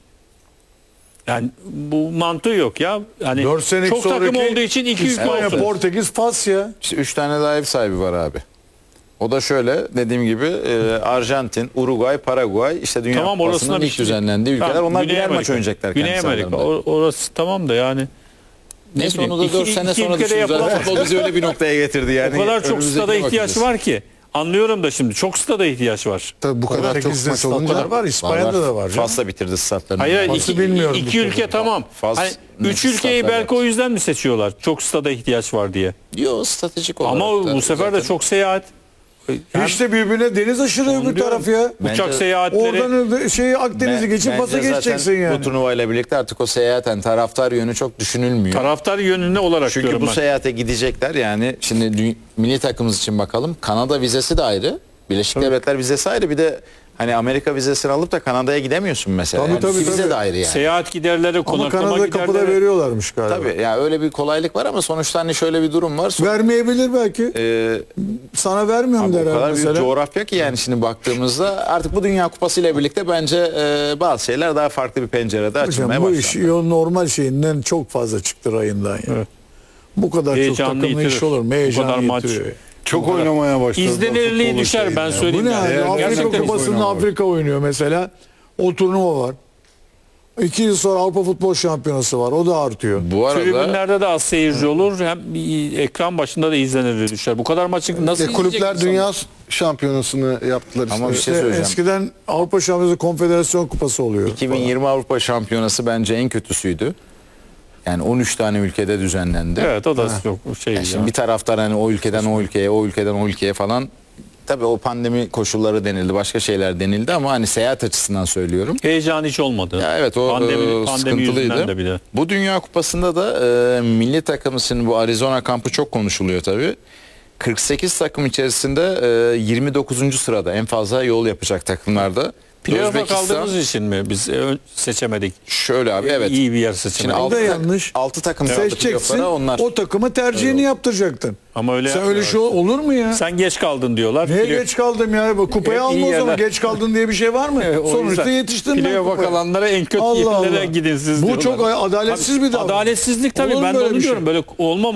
Yani bu mantığı yok ya. Yani dört senelik çok takım sonraki olduğu için iki ülke İspanya, olsun. Portekiz, Fas ya. İşte üç tane daha ev sahibi var abi. O da şöyle dediğim gibi e, Arjantin, Uruguay, Paraguay işte Dünya Tamam orasına Kupası'nın bir ilk şey. düzenlendiği ülkeler. Tamam, Onlar Güney birer maç Amerika. oynayacaklar Güney kendi Amerika sahalarında. o- orası tamam da yani. Neyse bileyim, onu da iki- dört sene iki sonra ülkede düşünürüz. Zaten yapılan- futbol bizi öyle bir noktaya getirdi yani. O kadar çok Önümüzdekine stada ihtiyaç bakacağız. var ki. Anlıyorum da şimdi çok stada ihtiyaç var. Tabii bu kadar çok Portekiz'de maç olunca statlar var, İspanya'da da var. canım. Fas'la bitirdi statlarını. Hayır, hayır Fas'ı iki, bilmiyorum iki bir türlü. ülke tamam. Fas- Hani üç nefis ülkeyi statlar belki o yüzden mi seçiyorlar? Çok stada ihtiyaç var diye. Yok stratejik olarak. Ama da bu sefer de zaten- çok seyahat. Hem Hiç de birbirine deniz aşırı öbür diyorum. taraf ya. Bence- uçak seyahatleri. Oradan öde- şeyi Akdeniz'i Ben- geçip bence Fas'a zaten geçeceksin yani. Bu turnuvayla birlikte artık o seyahaten taraftar yönü çok düşünülmüyor. taraftar yönünde olarak Çünkü diyorum bu ben. seyahate gidecekler yani şimdi dü- milli takımımız için bakalım. Kanada vizesi de ayrı. Birleşik Devletler vizesi ayrı. Bir de hani Amerika vizesini alıp da Kanada'ya gidemiyorsun mesela. Tabii, yani tabii, vize tabii. de ayrı yani. Seyahat giderleri, Ama konaklama Kanada kapıda giderleri. veriyorlarmış galiba. Tabii ya öyle bir kolaylık var ama sonuçta hani şöyle bir durum var. So- Vermeyebilir belki. Ee, Sana vermiyorum abi o der kadar abi büyük mesela. coğrafya ki yani şimdi baktığımızda artık bu Dünya Kupası ile birlikte bence e, bazı şeyler daha farklı bir pencerede açılmaya Hocam bu başlandı. iş yol normal şeyinden çok fazla çıktı rayından ya. Evet. Bu kadar Heyecanlı çok takımla iş yitirir. olur mu? Bu Heyecanlı kadar maç. yitiriyor. Çok oynamaya başladı. İzlenirliği futbol düşer şeyi ben ya. söyleyeyim. Bu ne yani. yani? Afrika Gerçekten Kupası'nda oynamamak. Afrika oynuyor mesela. O turnuva var. İki yıl sonra Avrupa Futbol Şampiyonası var. O da artıyor. Bu arada Tribünlerde de az seyirci olur. Hem bir ekran başında da izlenirliği düşer. Bu kadar maçı nasıl E, kulüpler izleyecek Dünya Şampiyonası'nı yaptılar işte. Ama bir şey İşte söyleyeceğim. eskiden Avrupa Şampiyonası Konfederasyon Kupası oluyor. iki bin yirmi Avrupa Şampiyonası bence en kötüsüydü. Yani on üç tane ülkede düzenlendi. Evet o da çok şey Yani ya. şimdi bir taraftar hani o ülkeden o ülkeye, o ülkeden o ülkeye falan tabii o pandemi koşulları denildi, başka şeyler denildi ama hani seyahat açısından söylüyorum. Heyecan hiç olmadı. Ya evet o pandemi, e, pandemi yüzünden sıkıntılıydı. de bile. Bu Dünya Kupası'nda da e, milli takımısının bu Arizona kampı çok konuşuluyor tabii. kırk sekiz takım içerisinde e, yirmi dokuzuncu sırada en fazla yol yapacak takımlarda. Playoff'a Özbekistan- kaldığımız için mi biz e, seçemedik? Şöyle abi evet. İyi bir yer Şimdi seçemedik. O altı, da yanlış. altı takım kaldı Seçeceksin. playoff'lara, onlar. O takıma tercihini yaptıracaktın. Ama öyle Sen öyle yapmıyorlar. şey olur mu ya? Sen geç kaldın diyorlar. Neye Play- geç kaldım ya? Kupayı Hep alma iyi o zaman. yerler. Geç kaldın diye bir şey var mı? O Sonuçta yüzden yetiştin ben playoff'a kupaya. kalanlara en kötü Allah yerlere Allah. gidin siz Bu diyorlar. çok adaletsiz bir davranış. Adaletsizlik tabii, Olur mu ben de böyle onu bir şey? diyorum. Böyle olmamalı.